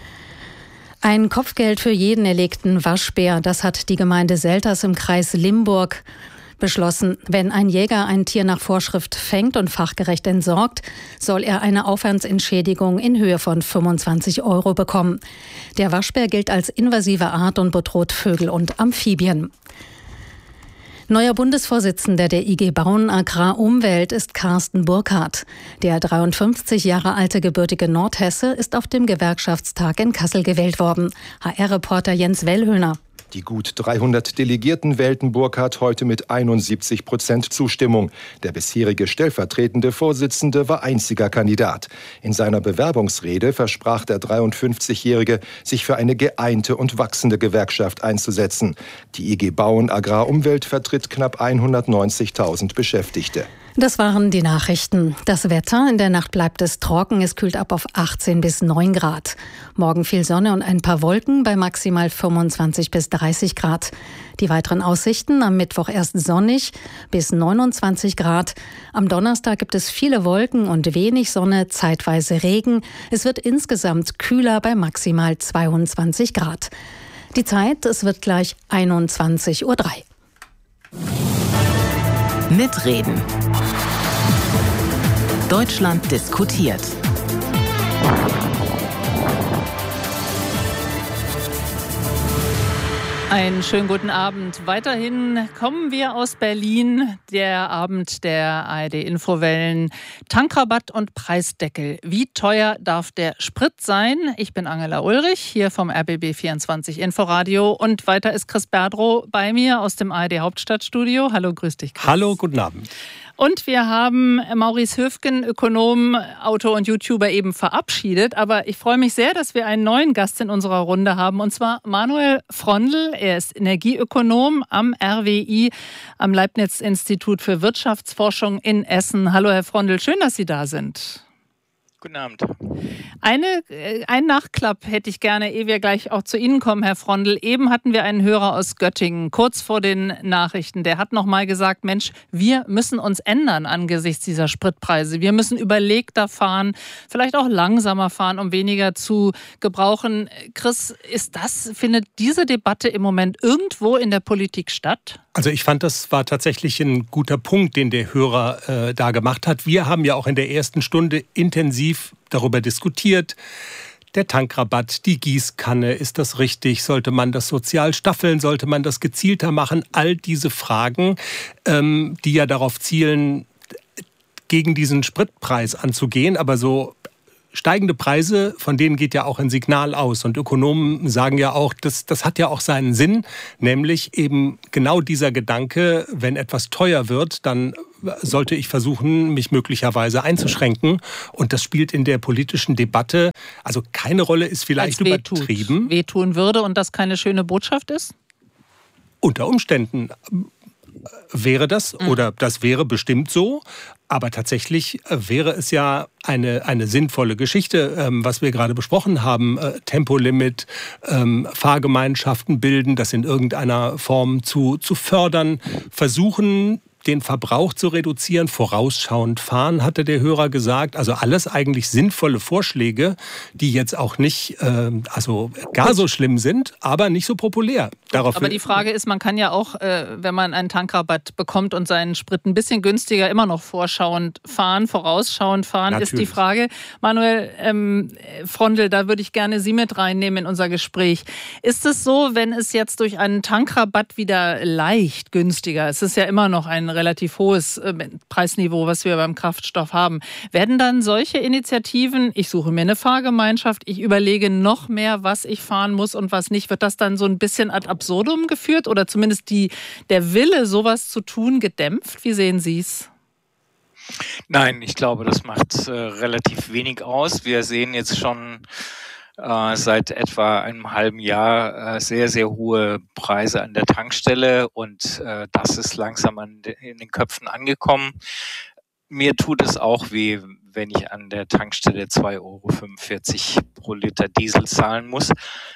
Ein Kopfgeld für jeden erlegten Waschbär, das hat die Gemeinde Selters im Kreis Limburg beschlossen. Wenn ein Jäger ein Tier nach Vorschrift fängt und fachgerecht entsorgt, soll er eine Aufwandsentschädigung in Höhe von 25 Euro bekommen. Der Waschbär gilt als invasive Art und bedroht Vögel und Amphibien. Neuer Bundesvorsitzender der IG Bauen Agrar Umwelt ist Carsten Burkhardt. Der 53 Jahre alte gebürtige Nordhesse ist auf dem Gewerkschaftstag in Kassel gewählt worden. HR-Reporter Jens Wellhöhner. Die gut 300 Delegierten wählten Burkhardt heute mit 71% Zustimmung. Der bisherige stellvertretende Vorsitzende war einziger Kandidat. In seiner Bewerbungsrede versprach der 53-Jährige, sich für eine geeinte und wachsende Gewerkschaft einzusetzen. Die IG Bauen Agrar Umwelt vertritt knapp 190.000 Beschäftigte. Das waren die Nachrichten. Das Wetter: In der Nacht bleibt es trocken. Es kühlt ab auf 18 bis 9 Grad. Morgen viel Sonne und ein paar Wolken bei maximal 25 bis 30 Grad. Die weiteren Aussichten: am Mittwoch erst sonnig bis 29 Grad. Am Donnerstag gibt es viele Wolken und wenig Sonne, zeitweise Regen. Es wird insgesamt kühler bei maximal 22 Grad. Die Zeit: es wird gleich 21:03 Uhr. Mitreden. Deutschland diskutiert. Einen schönen guten Abend. Weiterhin kommen wir aus Berlin. Der Abend der ARD-Infowellen. Tankrabatt und Preisdeckel. Wie teuer darf der Sprit sein? Ich bin Angela Ulrich, hier vom RBB24 Inforadio. Und weiter ist Chris Berdrow bei mir aus dem ARD-Hauptstadtstudio. Hallo, grüß dich, Chris. Hallo, guten Abend. Und wir haben Maurice Höfgen, Ökonom, Autor und YouTuber, eben verabschiedet. Aber ich freue mich sehr, dass wir einen neuen Gast in unserer Runde haben. Und zwar Manuel Frondl. Er ist Energieökonom am RWI, am Leibniz-Institut für Wirtschaftsforschung in Essen. Hallo, Herr Frondl. Schön, dass Sie da sind. Guten Abend. Ein Nachklapp hätte ich gerne, ehe wir gleich auch zu Ihnen kommen, Herr Frondl. Eben hatten wir einen Hörer aus Göttingen, kurz vor den Nachrichten. Der hat noch mal gesagt, Mensch, wir müssen uns ändern angesichts dieser Spritpreise. Wir müssen überlegter fahren, vielleicht auch langsamer fahren, um weniger zu gebrauchen. Chris, findet diese Debatte im Moment irgendwo in der Politik statt? Also ich fand, das war tatsächlich ein guter Punkt, den der Hörer da gemacht hat. Wir haben ja auch in der ersten Stunde intensiv darüber diskutiert. Der Tankrabatt, die Gießkanne, ist das richtig? Sollte man das sozial staffeln? Sollte man das gezielter machen? All diese Fragen, die ja darauf zielen, gegen diesen Spritpreis anzugehen, aber so steigende Preise, von denen geht ja auch ein Signal aus. Und Ökonomen sagen ja auch, das hat ja auch seinen Sinn, nämlich eben genau dieser Gedanke, wenn etwas teuer wird, dann sollte ich versuchen, mich möglicherweise einzuschränken. Und das spielt in der politischen Debatte, also keine Rolle, ist vielleicht übertrieben. Wehtun würde und das keine schöne Botschaft ist? Unter Umständen wäre das, oder das wäre bestimmt so. Aber tatsächlich wäre es ja eine sinnvolle Geschichte, was wir gerade besprochen haben. Tempolimit, Fahrgemeinschaften bilden, das in irgendeiner Form zu fördern, versuchen, den Verbrauch zu reduzieren, vorausschauend fahren, hatte der Hörer gesagt. Also alles eigentlich sinnvolle Vorschläge, die jetzt auch nicht gar so schlimm sind, aber nicht so populär. Aber die Frage ist, man kann ja auch, wenn man einen Tankrabatt bekommt und seinen Sprit ein bisschen günstiger, immer noch vorausschauend fahren. Natürlich. Ist die Frage. Manuel Frondl, da würde ich gerne Sie mit reinnehmen in unser Gespräch. Ist es so, wenn es jetzt durch einen Tankrabatt wieder leicht günstiger, es ist ja immer noch ein relativ hohes Preisniveau, was wir beim Kraftstoff haben. Werden dann solche Initiativen, ich suche mir eine Fahrgemeinschaft, ich überlege noch mehr, was ich fahren muss und was nicht, wird das dann so ein bisschen ad absurdum geführt oder zumindest der Wille, sowas zu tun, gedämpft? Wie sehen Sie es? Nein, ich glaube, das macht relativ wenig aus. Wir sehen jetzt schon seit etwa einem halben Jahr sehr, sehr hohe Preise an der Tankstelle und das ist langsam in den Köpfen angekommen. Mir tut es auch weh, wenn ich an der Tankstelle 2,45 € pro Liter Diesel zahlen muss.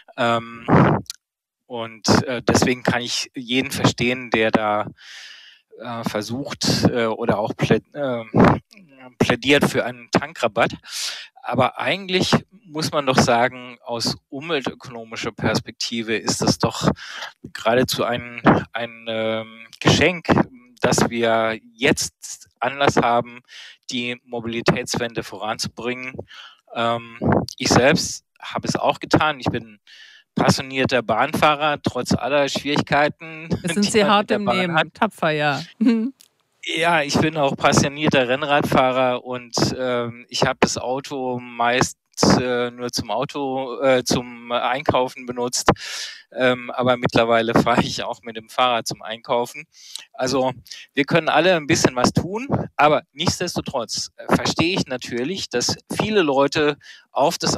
Und deswegen kann ich jeden verstehen, der da versucht oder auch plädiert für einen Tankrabatt. Aber eigentlich muss man doch sagen, aus umweltökonomischer Perspektive ist das doch geradezu ein Geschenk, dass wir jetzt Anlass haben, die Mobilitätswende voranzubringen. Ich selbst habe es auch getan. Ich bin passionierter Bahnfahrer, trotz aller Schwierigkeiten. Das sind Sie hart im Nehmen, tapfer, ja. Ja, ich bin auch passionierter Rennradfahrer und ich habe das Auto meist nur zum Einkaufen benutzt, aber mittlerweile fahre ich auch mit dem Fahrrad zum Einkaufen. Also wir können alle ein bisschen was tun, aber nichtsdestotrotz verstehe ich natürlich, dass viele Leute auf das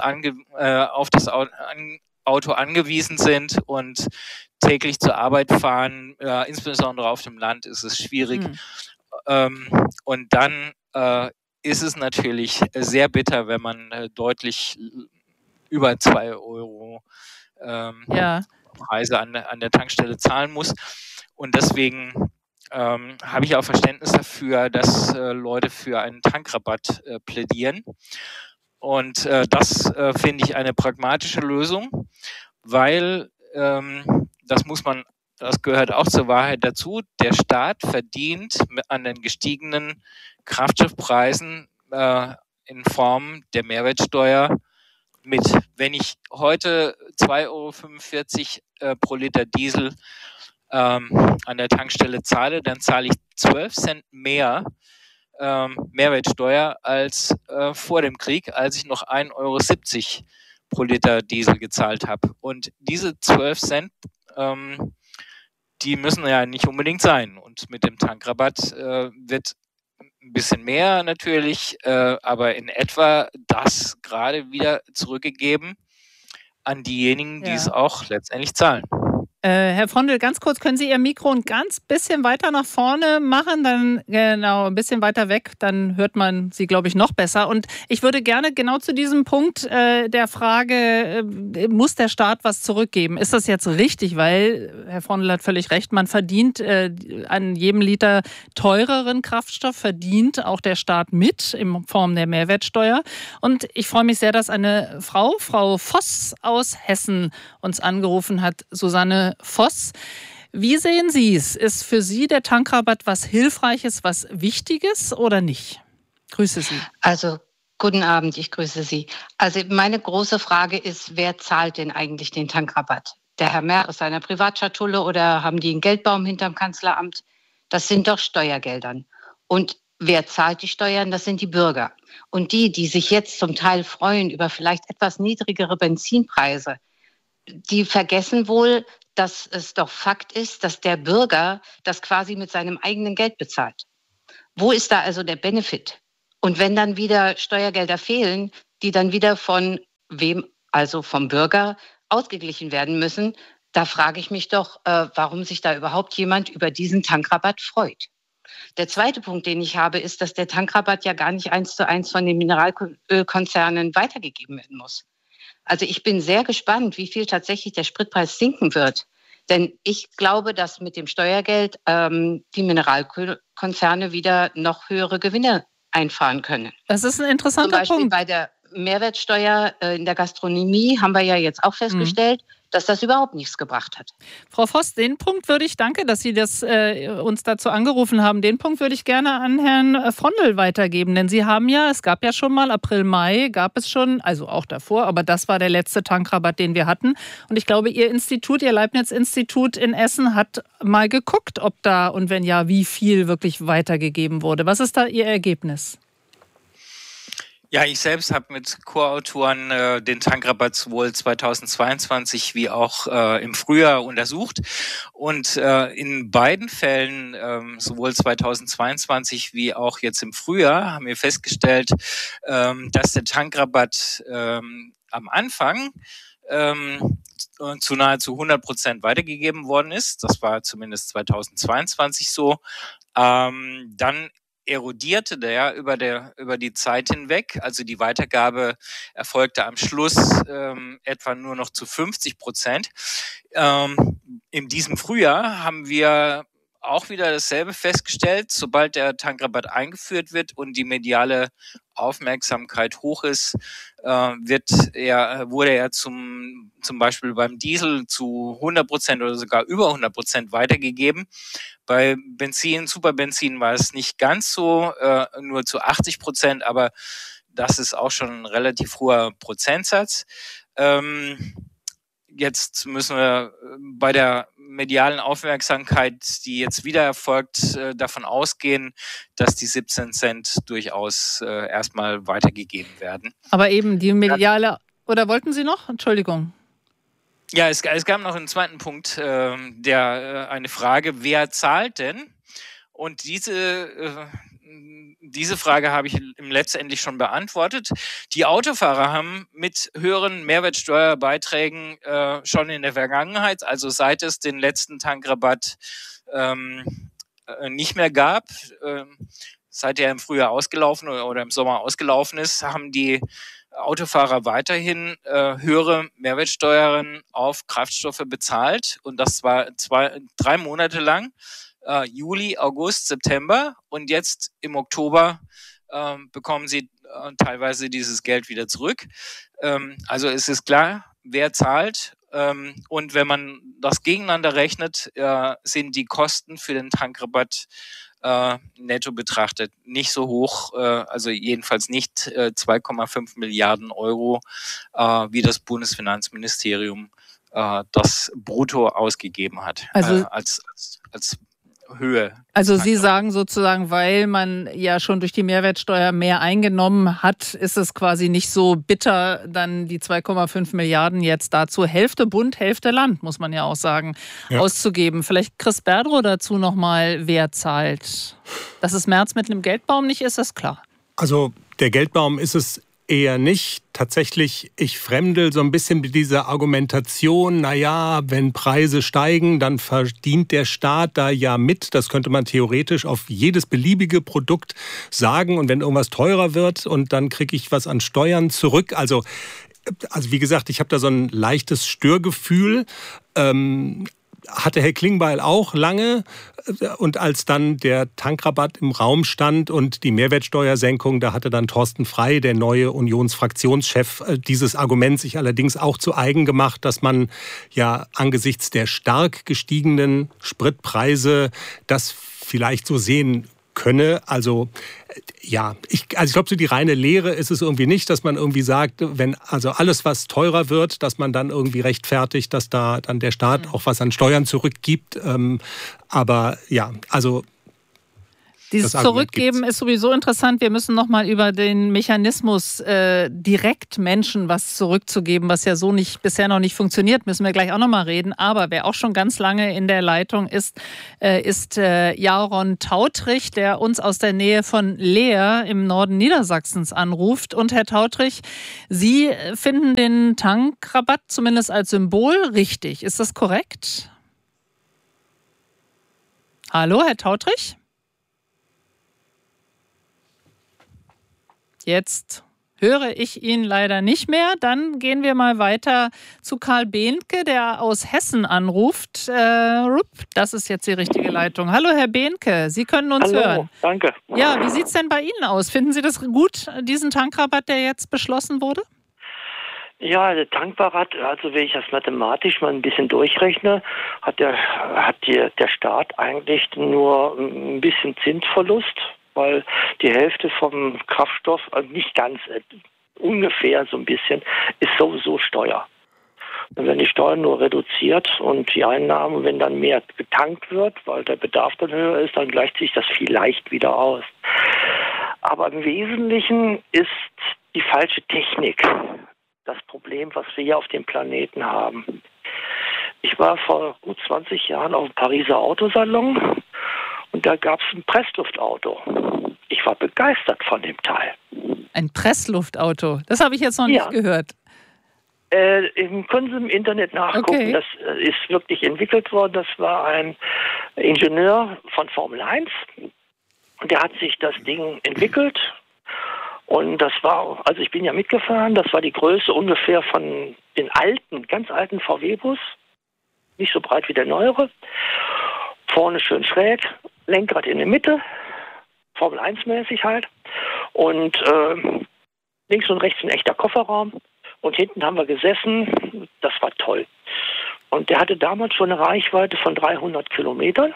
Auto angewiesen sind und täglich zur Arbeit fahren. Insbesondere auf dem Land ist es schwierig. Und dann ist es natürlich sehr bitter, wenn man deutlich über 2 € Preise an der Tankstelle zahlen muss. Und deswegen habe ich auch Verständnis dafür, dass Leute für einen Tankrabatt plädieren. Und das finde ich eine pragmatische Lösung, weil das gehört auch zur Wahrheit dazu. Der Staat verdient an den gestiegenen Kraftstoffpreisen in Form der Mehrwertsteuer mit. Wenn ich heute 2,45 € pro Liter Diesel an der Tankstelle zahle, dann zahle ich 12 Cent mehr Mehrwertsteuer als vor dem Krieg, als ich noch 1,70 € pro Liter Diesel gezahlt habe. Und diese 12 Cent die müssen ja nicht unbedingt sein. Und mit dem Tankrabatt wird ein bisschen mehr natürlich, aber in etwa das gerade wieder zurückgegeben an diejenigen, die es auch letztendlich zahlen. Herr Frondel, ganz kurz, können Sie Ihr Mikro ein ganz bisschen weiter nach vorne machen? Dann genau, ein bisschen weiter weg, dann hört man Sie, glaube ich, noch besser. Und ich würde gerne genau zu diesem Punkt der Frage, muss der Staat was zurückgeben? Ist das jetzt richtig? Weil, Herr Frondel hat völlig recht, man verdient an jedem Liter teureren Kraftstoff, verdient auch der Staat mit in Form der Mehrwertsteuer. Und ich freue mich sehr, dass eine Frau Voss aus Hessen, uns angerufen hat, Susanne Voss. Wie sehen Sie es? Ist für Sie der Tankrabatt was Hilfreiches, was Wichtiges oder nicht? Grüße Sie. Also, guten Abend, ich grüße Sie. Also meine große Frage ist, wer zahlt denn eigentlich den Tankrabatt? Der Herr Merz aus seiner Privatschatulle oder haben die einen Geldbaum hinterm Kanzleramt? Das sind doch Steuergeldern. Und wer zahlt die Steuern? Das sind die Bürger. Und die sich jetzt zum Teil freuen über vielleicht etwas niedrigere Benzinpreise, die vergessen wohl, dass es doch Fakt ist, dass der Bürger das quasi mit seinem eigenen Geld bezahlt. Wo ist da also der Benefit? Und wenn dann wieder Steuergelder fehlen, die dann wieder von wem, also vom Bürger, ausgeglichen werden müssen, da frage ich mich doch, warum sich da überhaupt jemand über diesen Tankrabatt freut. Der zweite Punkt, den ich habe, ist, dass der Tankrabatt ja gar nicht 1:1 von den Mineralölkonzernen weitergegeben werden muss. Also ich bin sehr gespannt, wie viel tatsächlich der Spritpreis sinken wird. Denn ich glaube, dass mit dem Steuergeld die Mineralkonzerne wieder noch höhere Gewinne einfahren können. Das ist ein interessanter Punkt. Zum Beispiel bei der Mehrwertsteuer in der Gastronomie haben wir ja jetzt auch festgestellt, dass das überhaupt nichts gebracht hat. Frau Voss, den Punkt würde ich, danke, dass Sie das uns dazu angerufen haben, den Punkt würde ich gerne an Herrn Frondel weitergeben. Denn Sie haben ja, es gab ja schon mal, April, Mai gab es schon, also auch davor, aber das war der letzte Tankrabatt, den wir hatten. Und ich glaube, Ihr Institut, Ihr Leibniz-Institut in Essen hat mal geguckt, ob da und wenn ja, wie viel wirklich weitergegeben wurde. Was ist da Ihr Ergebnis? Ja, ich selbst habe mit Co-Autoren den Tankrabatt sowohl 2022 wie auch im Frühjahr untersucht. Und in beiden Fällen, sowohl 2022 wie auch jetzt im Frühjahr, haben wir festgestellt, dass der Tankrabatt am Anfang zu nahezu 100% weitergegeben worden ist. Das war zumindest 2022 so. Dann erodierte der über die Zeit hinweg. Also die Weitergabe erfolgte am Schluss etwa nur noch zu 50%. In diesem Frühjahr haben wir auch wieder dasselbe festgestellt. Sobald der Tankrabatt eingeführt wird und die mediale Aufmerksamkeit hoch ist, wurde er zum Beispiel beim Diesel zu 100% oder sogar über 100% weitergegeben. Bei Benzin, Superbenzin war es nicht ganz so, nur zu 80%, aber das ist auch schon ein relativ hoher Prozentsatz. Jetzt müssen wir bei der medialen Aufmerksamkeit, die jetzt wieder erfolgt, davon ausgehen, dass die 17 Cent durchaus erstmal weitergegeben werden. Aber eben die mediale, oder wollten Sie noch? Entschuldigung. Ja, es gab noch einen zweiten Punkt, eine Frage, wer zahlt denn? Und diese Frage habe ich letztendlich schon beantwortet. Die Autofahrer haben mit höheren Mehrwertsteuerbeiträgen schon in der Vergangenheit, also seit es den letzten Tankrabatt nicht mehr gab, seit er im Frühjahr ausgelaufen oder im Sommer ausgelaufen ist, haben die Autofahrer weiterhin höhere Mehrwertsteuern auf Kraftstoffe bezahlt. Und das war 3 Monate lang. Juli, August, September und jetzt im Oktober bekommen sie teilweise dieses Geld wieder zurück. Also es ist klar, wer zahlt. Und wenn man das gegeneinander rechnet, sind die Kosten für den Tankrabatt netto betrachtet nicht so hoch, also jedenfalls nicht 2,5 Milliarden Euro, wie das Bundesfinanzministerium das brutto ausgegeben hat, also als Höhe. Also Sie sagen sozusagen, weil man ja schon durch die Mehrwertsteuer mehr eingenommen hat, ist es quasi nicht so bitter, dann die 2,5 Milliarden jetzt dazu Hälfte Bund, Hälfte Land, muss man ja auch sagen, auszugeben. Vielleicht Chris Berdrow dazu nochmal, wer zahlt. Dass es Merz mit einem Geldbaum nicht ist, ist klar. Also der Geldbaum ist es eher nicht. Tatsächlich, ich fremdel so ein bisschen mit dieser Argumentation, naja, wenn Preise steigen, dann verdient der Staat da ja mit. Das könnte man theoretisch auf jedes beliebige Produkt sagen. Und wenn irgendwas teurer wird und dann kriege ich was an Steuern zurück. Also wie gesagt, ich habe da so ein leichtes Störgefühl. Hatte Herr Klingbeil auch lange. Und als dann der Tankrabatt im Raum stand und die Mehrwertsteuersenkung, da hatte dann Thorsten Frey, der neue Unionsfraktionschef, dieses Argument sich allerdings auch zu eigen gemacht, dass man ja angesichts der stark gestiegenen Spritpreise das vielleicht so sehen könne. Also ja, ich glaube, so die reine Lehre ist es irgendwie nicht, dass man irgendwie sagt, wenn also alles, was teurer wird, dass man dann irgendwie rechtfertigt, dass da dann der Staat auch was an Steuern zurückgibt. Aber ja, also dieses Zurückgeben ist sowieso interessant. Wir müssen noch mal über den Mechanismus, direkt Menschen was zurückzugeben, was ja so bisher noch nicht funktioniert, müssen wir gleich auch noch mal reden. Aber wer auch schon ganz lange in der Leitung ist Jaron Tautrich, der uns aus der Nähe von Leer im Norden Niedersachsens anruft. Und Herr Tautrich, Sie finden den Tankrabatt zumindest als Symbol richtig. Ist das korrekt? Hallo, Herr Tautrich? Jetzt höre ich ihn leider nicht mehr. Dann gehen wir mal weiter zu Karl Behnke, der aus Hessen anruft. Das ist jetzt die richtige Leitung. Hallo, Herr Behnke, Sie können uns hören. Danke. Ja, wie sieht es denn bei Ihnen aus? Finden Sie das gut, diesen Tankrabatt, der jetzt beschlossen wurde? Ja, der Tankrabatt, also wenn ich das mathematisch mal ein bisschen durchrechne, hat der Staat eigentlich nur ein bisschen Zinsverlust, weil die Hälfte vom Kraftstoff, also nicht ganz, ungefähr so ein bisschen, ist sowieso Steuer. Und wenn die Steuer nur reduziert und die Einnahmen, wenn dann mehr getankt wird, weil der Bedarf dann höher ist, dann gleicht sich das vielleicht wieder aus. Aber im Wesentlichen ist die falsche Technik das Problem, was wir hier auf dem Planeten haben. Ich war vor gut 20 Jahren auf dem Pariser Autosalon und da gab es ein Pressluftauto. Ich war begeistert von dem Teil. Ein Pressluftauto? Das habe ich jetzt noch nicht gehört. Können Sie im Internet nachgucken. Okay. Das ist wirklich entwickelt worden. Das war ein Ingenieur von Formel 1. Und der hat sich das Ding entwickelt. Und das war, also ich bin ja mitgefahren, das war die Größe ungefähr von den ganz alten VW-Bus. Nicht so breit wie der neuere. Vorne schön schräg, Lenkrad in der Mitte, Formel 1-mäßig halt. Und links und rechts ein echter Kofferraum. Und hinten haben wir gesessen. Das war toll. Und der hatte damals schon eine Reichweite von 300 Kilometern.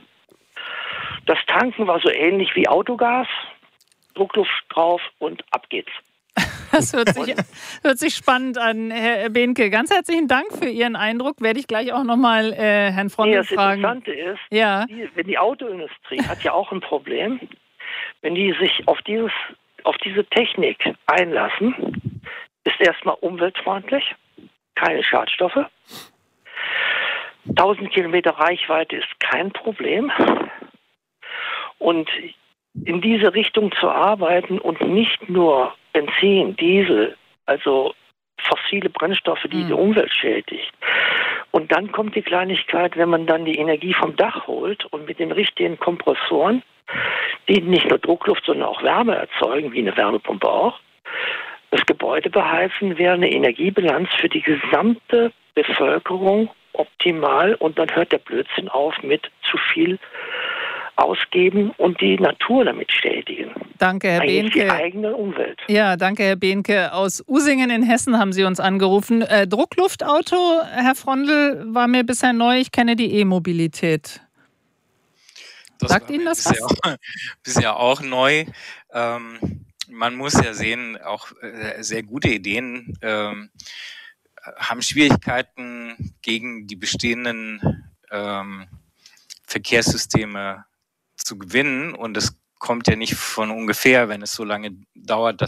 Das Tanken war so ähnlich wie Autogas. Druckluft drauf und ab geht's. Das hört sich spannend an, Herr Behnke. Ganz herzlichen Dank für Ihren Eindruck. Werde ich gleich auch nochmal Herrn Frondl fragen. Das Interessante ist, wenn die Autoindustrie hat ja auch ein Problem, wenn die sich auf diese Technik einlassen, ist erstmal umweltfreundlich, keine Schadstoffe. 1000 Kilometer Reichweite ist kein Problem. Und in diese Richtung zu arbeiten und nicht nur Benzin, Diesel, also fossile Brennstoffe, die die Umwelt schädigt. Und dann kommt die Kleinigkeit, wenn man dann die Energie vom Dach holt und mit den richtigen Kompressoren, die nicht nur Druckluft, sondern auch Wärme erzeugen, wie eine Wärmepumpe auch, das Gebäude beheizen, wäre eine Energiebilanz für die gesamte Bevölkerung optimal und dann hört der Blödsinn auf mit zu viel ausgeben und die Natur damit schädigen. Danke, Herr Behnke. Die eigene Umwelt. Ja, danke, Herr Behnke. Aus Usingen in Hessen haben Sie uns angerufen. Druckluftauto, Herr Frondl, war mir bisher neu. Ich kenne die E-Mobilität. Sagt Ihnen das was? Bisher auch neu. Man muss ja sehen, auch sehr gute Ideen haben Schwierigkeiten gegen die bestehenden Verkehrssysteme zu gewinnen und es kommt ja nicht von ungefähr, wenn es so lange dauert,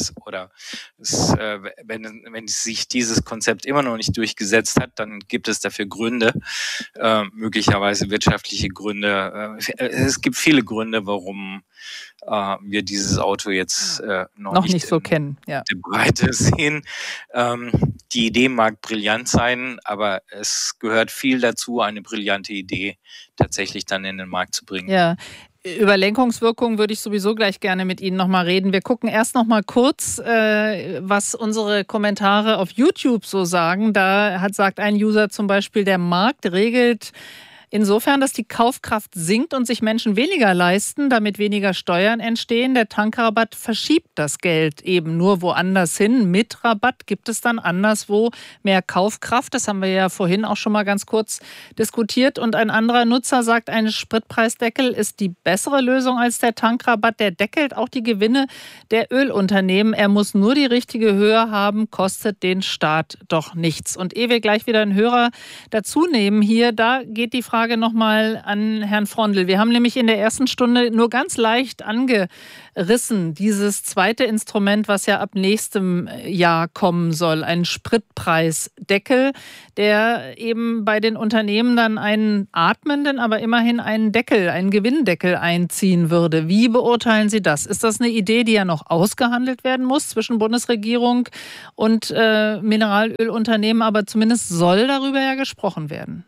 wenn sich dieses Konzept immer noch nicht durchgesetzt hat, dann gibt es dafür Gründe, möglicherweise wirtschaftliche Gründe. Es gibt viele Gründe, warum wir dieses Auto jetzt noch nicht so kennen. Ja. In der Breite sehen. Die Idee mag brillant sein, aber es gehört viel dazu, eine brillante Idee tatsächlich dann in den Markt zu bringen. Ja. Über Lenkungswirkungen würde ich sowieso gleich gerne mit Ihnen nochmal reden. Wir gucken erst nochmal kurz, was unsere Kommentare auf YouTube so sagen. Sagt ein User zum Beispiel, der Markt regelt insofern, dass die Kaufkraft sinkt und sich Menschen weniger leisten, damit weniger Steuern entstehen. Der Tankrabatt verschiebt das Geld eben nur woanders hin. Mit Rabatt gibt es dann anderswo mehr Kaufkraft. Das haben wir ja vorhin auch schon mal ganz kurz diskutiert. Und ein anderer Nutzer sagt, ein Spritpreisdeckel ist die bessere Lösung als der Tankrabatt. Der deckelt auch die Gewinne der Ölunternehmen. Er muss nur die richtige Höhe haben, kostet den Staat doch nichts. Und ehe wir gleich wieder einen Hörer dazu nehmen hier, da geht die Frage nochmal an Herrn Frondl. Wir haben nämlich in der ersten Stunde nur ganz leicht angerissen, dieses zweite Instrument, was ja ab nächstem Jahr kommen soll, ein Spritpreisdeckel, der eben bei den Unternehmen dann einen atmenden, aber immerhin einen Deckel, einen Gewinndeckel einziehen würde. Wie beurteilen Sie das? Ist das eine Idee, die ja noch ausgehandelt werden muss zwischen Bundesregierung und Mineralölunternehmen, aber zumindest soll darüber ja gesprochen werden?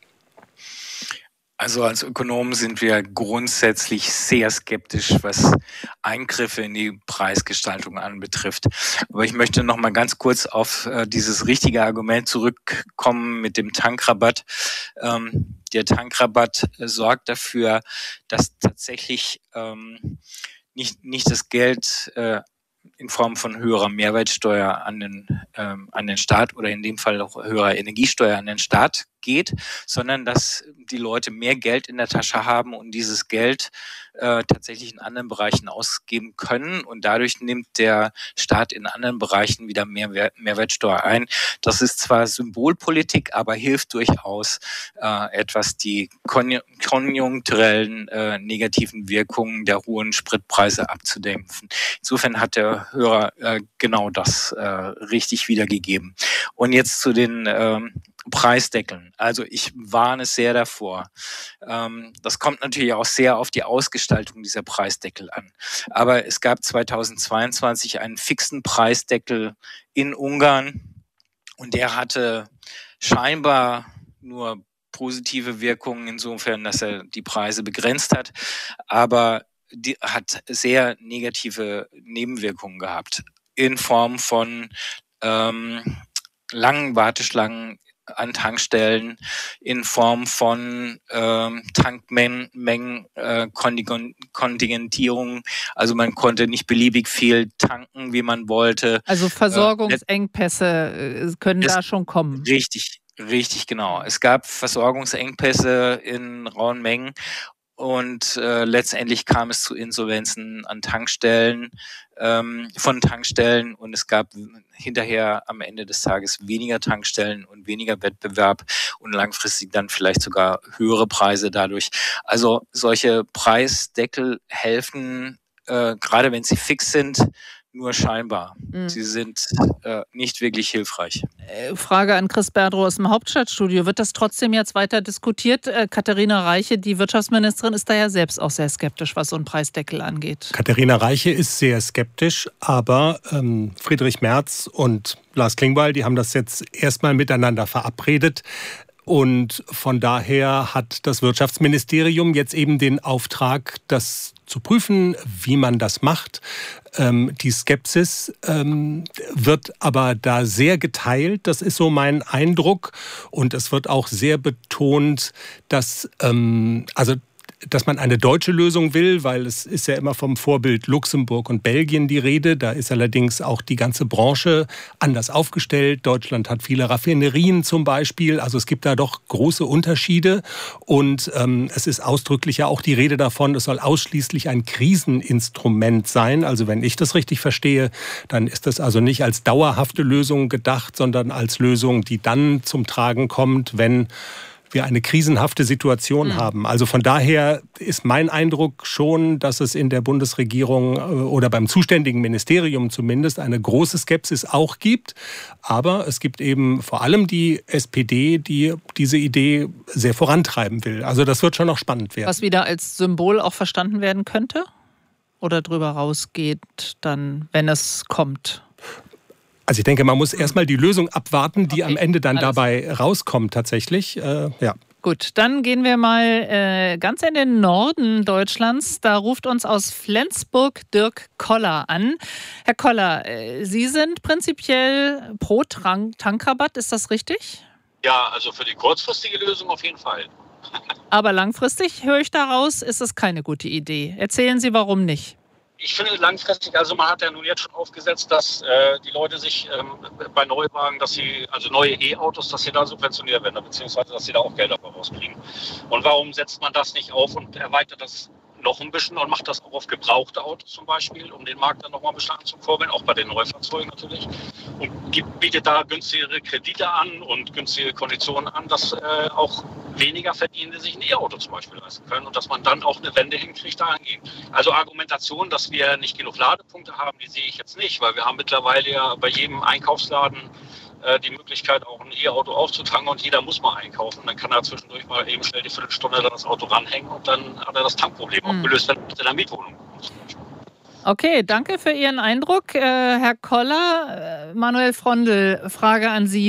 Also als Ökonomen sind wir grundsätzlich sehr skeptisch, was Eingriffe in die Preisgestaltung anbetrifft. Aber ich möchte noch mal ganz kurz auf dieses richtige Argument zurückkommen mit dem Tankrabatt. Der Tankrabatt sorgt dafür, dass tatsächlich nicht das Geld in Form von höherer Mehrwertsteuer an den Staat oder in dem Fall auch höherer Energiesteuer an den Staat geht, sondern dass die Leute mehr Geld in der Tasche haben und dieses Geld tatsächlich in anderen Bereichen ausgeben können und dadurch nimmt der Staat in anderen Bereichen wieder mehr Mehrwertsteuer ein. Das ist zwar Symbolpolitik, aber hilft durchaus etwas die konjunkturellen negativen Wirkungen der hohen Spritpreise abzudämpfen. Insofern hat der Hörer genau das richtig wiedergegeben. Und jetzt zu den Preisdeckeln. Also ich warne sehr davor. Das kommt natürlich auch sehr auf die Ausgestaltung dieser Preisdeckel an. Aber es gab 2022 einen fixen Preisdeckel in Ungarn und der hatte scheinbar nur positive Wirkungen insofern, dass er die Preise begrenzt hat, aber die hat sehr negative Nebenwirkungen gehabt in Form von langen Warteschlangen an Tankstellen, in Form von Tankmengen, Kontingentierung. Also man konnte nicht beliebig viel tanken, wie man wollte. Also Versorgungsengpässe können da schon kommen. Richtig, genau. Es gab Versorgungsengpässe in rauen Mengen. Und letztendlich kam es zu Insolvenzen an Tankstellen, von Tankstellen und es gab hinterher am Ende des Tages weniger Tankstellen und weniger Wettbewerb und langfristig dann vielleicht sogar höhere Preise dadurch. Also solche Preisdeckel helfen, gerade wenn sie fix sind, nur scheinbar. Sie sind nicht wirklich hilfreich. Frage an Chris Berdrow aus dem Hauptstadtstudio. Wird das trotzdem jetzt weiter diskutiert? Katharina Reiche, die Wirtschaftsministerin, ist da ja selbst auch sehr skeptisch, was so einen Preisdeckel angeht. Katharina Reiche ist sehr skeptisch, aber Friedrich Merz und Lars Klingbeil, die haben das jetzt erstmal miteinander verabredet. Und von daher hat das Wirtschaftsministerium jetzt eben den Auftrag, das zu prüfen, wie man das macht. Die Skepsis wird aber da sehr geteilt, das ist so mein Eindruck. Und es wird auch sehr betont, dass man eine deutsche Lösung will, weil es ist ja immer vom Vorbild Luxemburg und Belgien die Rede. Da ist allerdings auch die ganze Branche anders aufgestellt. Deutschland hat viele Raffinerien zum Beispiel. Also es gibt da doch große Unterschiede. Und es ist ausdrücklich ja auch die Rede davon, es soll ausschließlich ein Kriseninstrument sein. Also wenn ich das richtig verstehe, dann ist das also nicht als dauerhafte Lösung gedacht, sondern als Lösung, die dann zum Tragen kommt, wenn wir eine krisenhafte Situation haben. Also von daher ist mein Eindruck schon, dass es in der Bundesregierung oder beim zuständigen Ministerium zumindest eine große Skepsis auch gibt. Aber es gibt eben vor allem die SPD, die diese Idee sehr vorantreiben will. Also das wird schon noch spannend werden. Was wieder als Symbol auch verstanden werden könnte? Oder drüber rausgeht dann, wenn es kommt? Also ich denke, man muss erstmal die Lösung abwarten, die am Ende dann dabei rauskommt tatsächlich. Ja. Gut, dann gehen wir mal ganz in den Norden Deutschlands. Da ruft uns aus Flensburg Dirk Koller an. Herr Koller, Sie sind prinzipiell pro Tankrabatt, ist das richtig? Ja, also für die kurzfristige Lösung auf jeden Fall. Aber langfristig, höre ich daraus, ist es keine gute Idee. Erzählen Sie, warum nicht? Ich finde langfristig, also man hat ja nun jetzt schon aufgesetzt, dass die Leute sich bei Neuwagen, also neue E-Autos, dass sie da subventioniert werden, beziehungsweise dass sie da auch Geld dafür rauskriegen. Und warum setzt man das nicht auf und erweitert das noch ein bisschen und macht das auch auf gebrauchte Autos zum Beispiel, um den Markt dann nochmal ein bisschen anzukurbeln, auch bei den Neufahrzeugen natürlich. Und bietet da günstigere Kredite an und günstige Konditionen an, dass auch weniger Verdienende sich ein E-Auto zum Beispiel leisten können und dass man dann auch eine Wende hinkriegt dahingehend. Also Argumentation, dass wir nicht genug Ladepunkte haben, die sehe ich jetzt nicht, weil wir haben mittlerweile ja bei jedem Einkaufsladen die Möglichkeit, auch ein E-Auto aufzutanken und jeder muss mal einkaufen. Dann kann er zwischendurch mal eben schnell die Viertelstunde dann das Auto ranhängen und dann hat er das Tankproblem auch gelöst, wenn er in der Mietwohnung ist. Okay, danke für Ihren Eindruck. Herr Koller, Manuel Frondl, Frage an Sie.